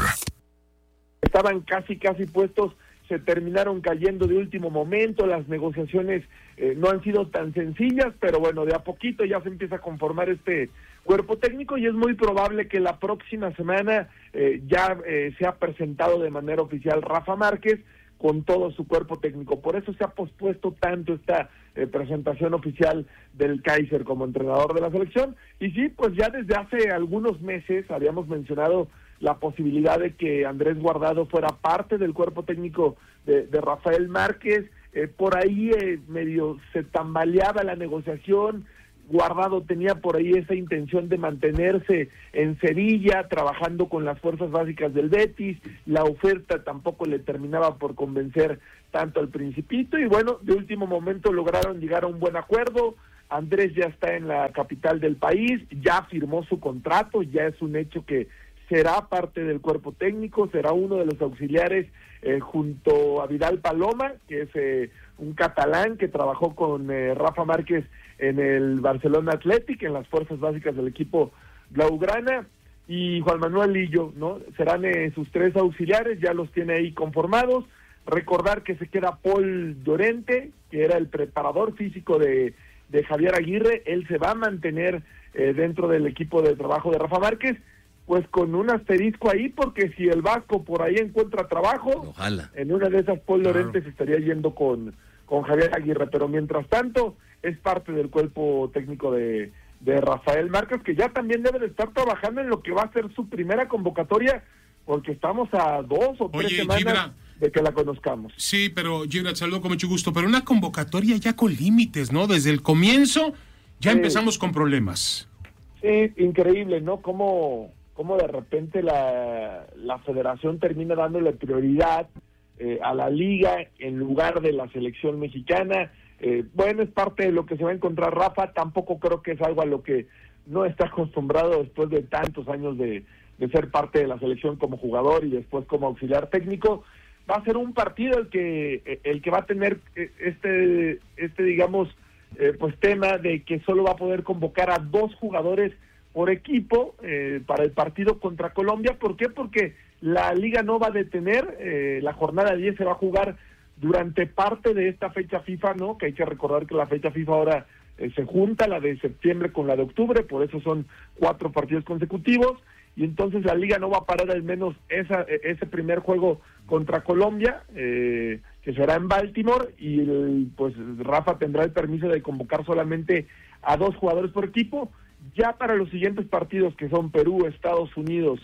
Speaker 18: Estaban casi, casi puestos, se terminaron cayendo de último momento. Las negociaciones eh, no han sido tan sencillas, pero bueno, de a poquito ya se empieza a conformar este cuerpo técnico y es muy probable que la próxima semana eh, ya eh, sea presentado de manera oficial Rafa Márquez con todo su cuerpo técnico. Por eso se ha pospuesto tanto esta eh, presentación oficial del Kaiser como entrenador de la selección. Y sí, pues ya desde hace algunos meses habíamos mencionado la posibilidad de que Andrés Guardado fuera parte del cuerpo técnico de, de Rafael Márquez. Eh, por ahí eh, medio se tambaleaba la negociación. Guardado tenía por ahí esa intención de mantenerse en Sevilla, trabajando con las fuerzas básicas del Betis. La oferta tampoco le terminaba por convencer tanto al Principito, y bueno, de último momento lograron llegar a un buen acuerdo. Andrés ya está en la capital del país, ya firmó su contrato, ya es un hecho que será parte del cuerpo técnico, será uno de los auxiliares eh, junto a Vidal Paloma, que es eh, un catalán que trabajó con eh, Rafa Márquez en el Barcelona Athletic, en las fuerzas básicas del equipo blaugrana, y Juan Manuel Lillo, ¿no? Serán eh, sus tres auxiliares, ya los tiene ahí conformados. Recordar que se queda Paul Llorente, que era el preparador físico de, de Javier Aguirre. Él se va a mantener eh, dentro del equipo de trabajo de Rafa Márquez, pues con un asterisco ahí, porque si el Vasco por ahí encuentra trabajo,
Speaker 3: ojalá,
Speaker 18: en una de esas Paul Llorente se estaría yendo con, con Javier Aguirre, pero mientras tanto es parte del cuerpo técnico de, de Rafael Márquez, que ya también debe de estar trabajando en lo que va a ser su primera convocatoria, porque estamos a dos o tres
Speaker 19: Oye,
Speaker 18: semanas
Speaker 19: Gibra,
Speaker 18: de que la conozcamos.
Speaker 19: Sí, pero Gibra, saludo con mucho gusto, pero una convocatoria ya con límites, ¿no? Desde el comienzo ya
Speaker 18: Sí.
Speaker 19: empezamos con problemas.
Speaker 18: Sí, increíble, ¿no? Cómo, cómo de repente la, la federación termina dándole prioridad eh, a la liga en lugar de la selección mexicana. Eh, bueno, es parte de lo que se va a encontrar Rafa. Tampoco creo que es algo a lo que no está acostumbrado después de tantos años de, de ser parte de la selección como jugador y después como auxiliar técnico. Va a ser un partido el que el que va a tener este este digamos eh, pues tema de que solo va a poder convocar a dos jugadores por equipo eh, para el partido contra Colombia. ¿Por qué? Porque la liga no va a detener, eh, la jornada diez se va a jugar durante parte de esta fecha FIFA, ¿no? Que hay que recordar que la fecha FIFA ahora eh, se junta, la de septiembre con la de octubre, por eso son cuatro partidos consecutivos, y entonces la liga no va a parar al menos esa, ese primer juego contra Colombia, eh, que será en Baltimore, y el, pues Rafa tendrá el permiso de convocar solamente a dos jugadores por equipo. Ya para los siguientes partidos, que son Perú, Estados Unidos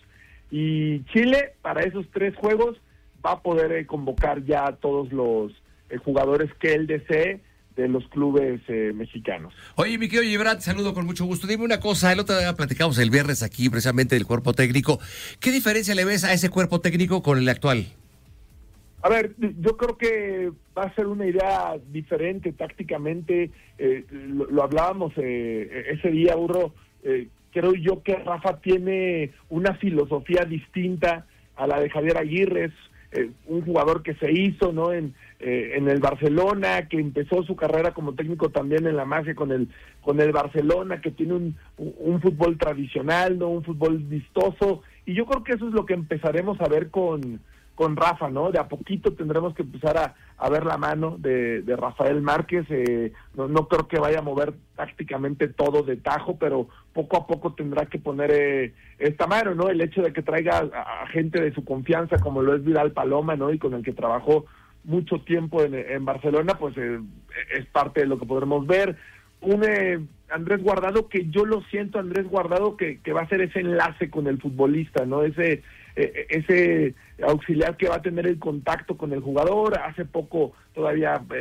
Speaker 18: y Chile, para esos tres juegos va a poder eh, convocar ya a todos los eh, jugadores que él desee de los clubes eh, mexicanos.
Speaker 3: Oye, mi querido Gibran, saludo con mucho gusto. Dime una cosa, el otro día platicamos el viernes aquí precisamente del cuerpo técnico. ¿Qué diferencia le ves a ese cuerpo técnico con el actual?
Speaker 18: A ver, yo creo que va a ser una idea diferente tácticamente. Eh, lo, lo hablábamos eh, ese día, Burro. Eh, creo yo que Rafa tiene una filosofía distinta a la de Javier Aguirre. Es eh, un jugador que se hizo, ¿no? En, eh, en el Barcelona, que empezó su carrera como técnico también en la magia con el con el Barcelona, que tiene un, un fútbol tradicional, ¿no? Un fútbol vistoso. Y yo creo que eso es lo que empezaremos a ver con con Rafa, ¿no? De a poquito tendremos que empezar a, a ver la mano de, de Rafael Márquez. Eh, no, no creo que vaya a mover tácticamente todo de tajo, pero poco a poco tendrá que poner eh, esta mano, ¿no? El hecho de que traiga a, a gente de su confianza, como lo es Vidal Paloma, ¿no? Y con el que trabajó mucho tiempo en, en Barcelona, pues eh, es parte de lo que podremos ver. Un eh, Andrés Guardado, que yo lo siento, Andrés Guardado, que, que va a ser ese enlace con el futbolista, ¿no? Ese eh, ese auxiliar que va a tener el contacto con el jugador. Hace poco todavía eh,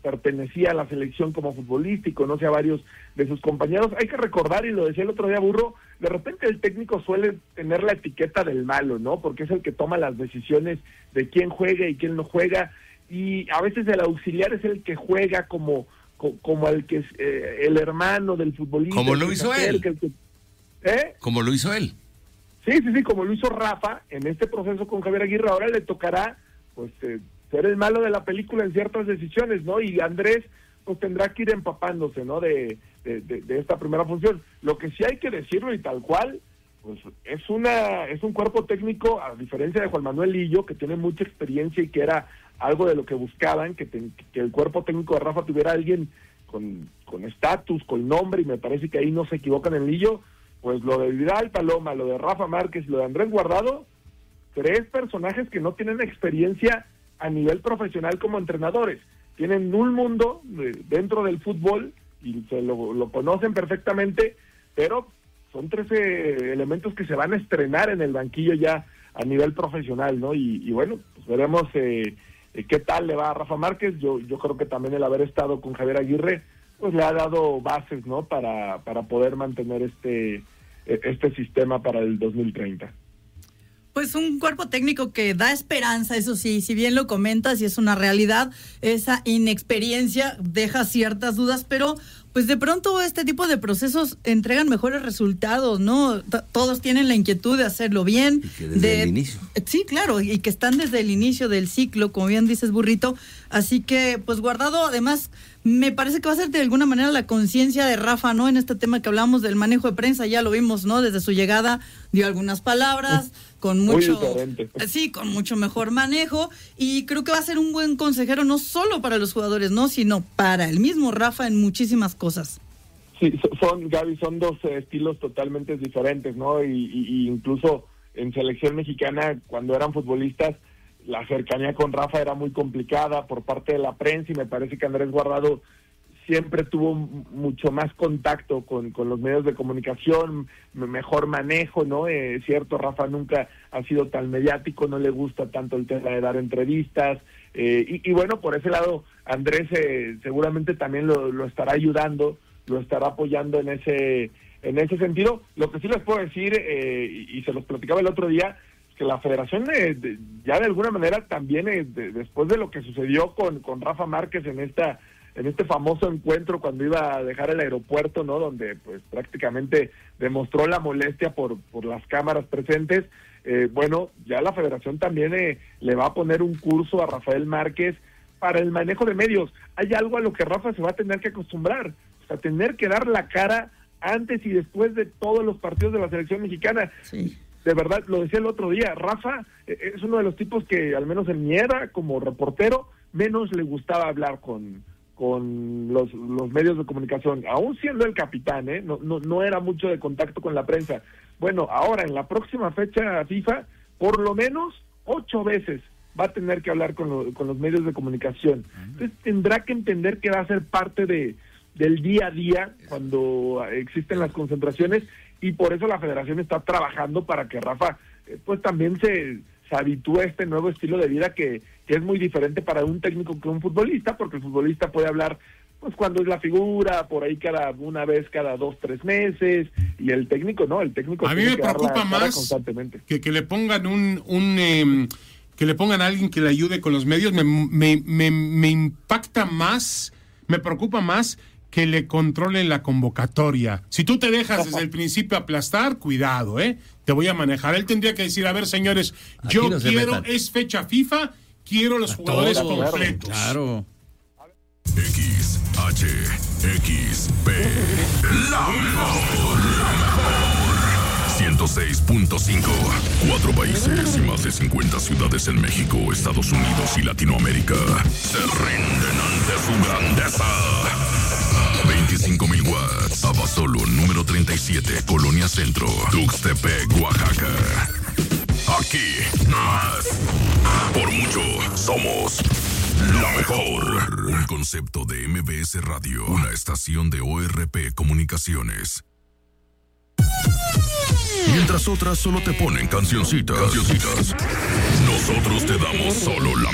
Speaker 18: pertenecía a la selección como futbolista y conoce a varios de sus compañeros. Hay que recordar, y lo decía el otro día Burro, de repente el técnico suele tener la etiqueta del malo, ¿no? Porque es el que toma las decisiones de quién juega y quién no juega, y a veces el auxiliar es el que juega como, como, como el que es eh, el hermano del futbolista.
Speaker 3: Como lo hizo él.
Speaker 18: Que, que, ¿eh?
Speaker 3: Como lo hizo él.
Speaker 18: Sí, sí, sí, como lo hizo Rafa en este proceso con Javier Aguirre. Ahora le tocará, pues, eh, ser el malo de la película en ciertas decisiones, ¿no? Y Andrés, pues, tendrá que ir empapándose, ¿no? De, de, de, de esta primera función. Lo que sí hay que decirlo y tal cual, pues, es una es un cuerpo técnico, a diferencia de Juan Manuel Lillo, que tiene mucha experiencia y que era algo de lo que buscaban, que, te, que el cuerpo técnico de Rafa tuviera alguien con con estatus, con nombre, y me parece que ahí no se equivocan en Lillo. Pues lo de Vidal Paloma, lo de Rafa Márquez, lo de Andrés Guardado, tres personajes que no tienen experiencia a nivel profesional como entrenadores. Tienen un mundo dentro del fútbol y se lo, lo conocen perfectamente, pero son trece elementos que se van a estrenar en el banquillo ya a nivel profesional, ¿no? Y, y bueno, pues veremos eh, eh, qué tal le va a Rafa Márquez. Yo, yo creo que también el haber estado con Javier Aguirre pues le ha dado bases, ¿no? Para, para poder mantener este, este sistema para el dos mil treinta.
Speaker 4: Pues un cuerpo técnico que da esperanza, eso sí, si bien lo comentas y es una realidad, esa inexperiencia deja ciertas dudas, pero pues de pronto este tipo de procesos entregan mejores resultados, ¿no? T- todos tienen la inquietud de hacerlo bien.
Speaker 3: Y que desde
Speaker 4: de,
Speaker 3: el inicio.
Speaker 4: Sí, claro, y que están desde el inicio del ciclo, como bien dices, Burrito. Así que, pues Guardado, además, me parece que va a ser de alguna manera la conciencia de Rafa, ¿no? En este tema que hablamos del manejo de prensa, ya lo vimos, ¿no? Desde su llegada dio algunas palabras, con mucho...
Speaker 18: Muy diferente.
Speaker 4: Sí, con mucho mejor manejo, y creo que va a ser un buen consejero no solo para los jugadores, ¿no? Sino para el mismo Rafa en muchísimas cosas.
Speaker 18: Sí, son, Gaby, son dos estilos totalmente diferentes, ¿no? Y, y, y incluso en selección mexicana, cuando eran futbolistas, la cercanía con Rafa era muy complicada por parte de la prensa, y me parece que Andrés Guardado siempre tuvo mucho más contacto con, con los medios de comunicación, mejor manejo, ¿no? Es eh, cierto, Rafa nunca ha sido tan mediático, no le gusta tanto el tema de dar entrevistas, eh, y, y bueno, por ese lado, Andrés eh, seguramente también lo, lo estará ayudando, lo estará apoyando en ese en ese sentido. Lo que sí les puedo decir, eh, y, y se los platicaba el otro día, que la federación eh, de, ya de alguna manera también, eh, de, después de lo que sucedió con, con Rafa Márquez en esta en este famoso encuentro cuando iba a dejar el aeropuerto, ¿no? Donde pues prácticamente demostró la molestia por, por las cámaras presentes, eh, bueno, ya la federación también eh, le va a poner un curso a Rafael Márquez para el manejo de medios. Hay algo a lo que Rafa se va a tener que acostumbrar, o sea, tener que dar la cara antes y después de todos los partidos de la selección mexicana.
Speaker 4: Sí.
Speaker 18: De verdad, lo decía el otro día, Rafa eh, es uno de los tipos que, al menos en mi era, como reportero, menos le gustaba hablar con, con los, los medios de comunicación, aún siendo el capitán, ¿eh? No, no, no era mucho de contacto con la prensa. Bueno, ahora, en la próxima fecha FIFA, por lo menos ocho veces va a tener que hablar con, lo, con los medios de comunicación. Entonces tendrá que entender que va a ser parte de del día a día cuando existen las concentraciones, y por eso la federación está trabajando para que Rafa eh, pues también se, se habitúe a este nuevo estilo de vida que, que es muy diferente para un técnico que un futbolista, porque el futbolista puede hablar pues cuando es la figura, por ahí cada una vez cada dos, tres meses, y el técnico no, el técnico
Speaker 19: a mí
Speaker 18: tiene
Speaker 19: me
Speaker 18: que dar la
Speaker 19: preocupa
Speaker 18: cara
Speaker 19: más
Speaker 18: constantemente.
Speaker 19: Que, que le pongan un, un eh, que le pongan a alguien que le ayude con los medios, me, me, me, me impacta más, me preocupa más que le controlen la convocatoria. Si tú te dejas desde el principio aplastar, cuidado, ¿eh? Te voy a manejar. Él tendría que decir, a ver, señores,
Speaker 3: Aquí
Speaker 19: yo
Speaker 3: no se
Speaker 19: quiero,
Speaker 3: metan.
Speaker 19: es fecha FIFA, quiero los
Speaker 2: A
Speaker 19: jugadores
Speaker 2: todos,
Speaker 19: completos.
Speaker 2: Claro.
Speaker 6: X, H, X, P. La mejor. La mejor. ciento seis punto cinco. Cuatro países y más de cincuenta ciudades en México, Estados Unidos y Latinoamérica se rinden ante su grandeza. veinticinco mil watts. Abasolo, número treinta y siete, Colonia Centro, Tuxtepec, Oaxaca. Aquí, más. Por mucho, somos la mejor. Un concepto de M B S Radio, una estación de O R P Comunicaciones. Mientras otras solo te ponen cancioncitas. Cancioncitas. Nosotros te damos solo la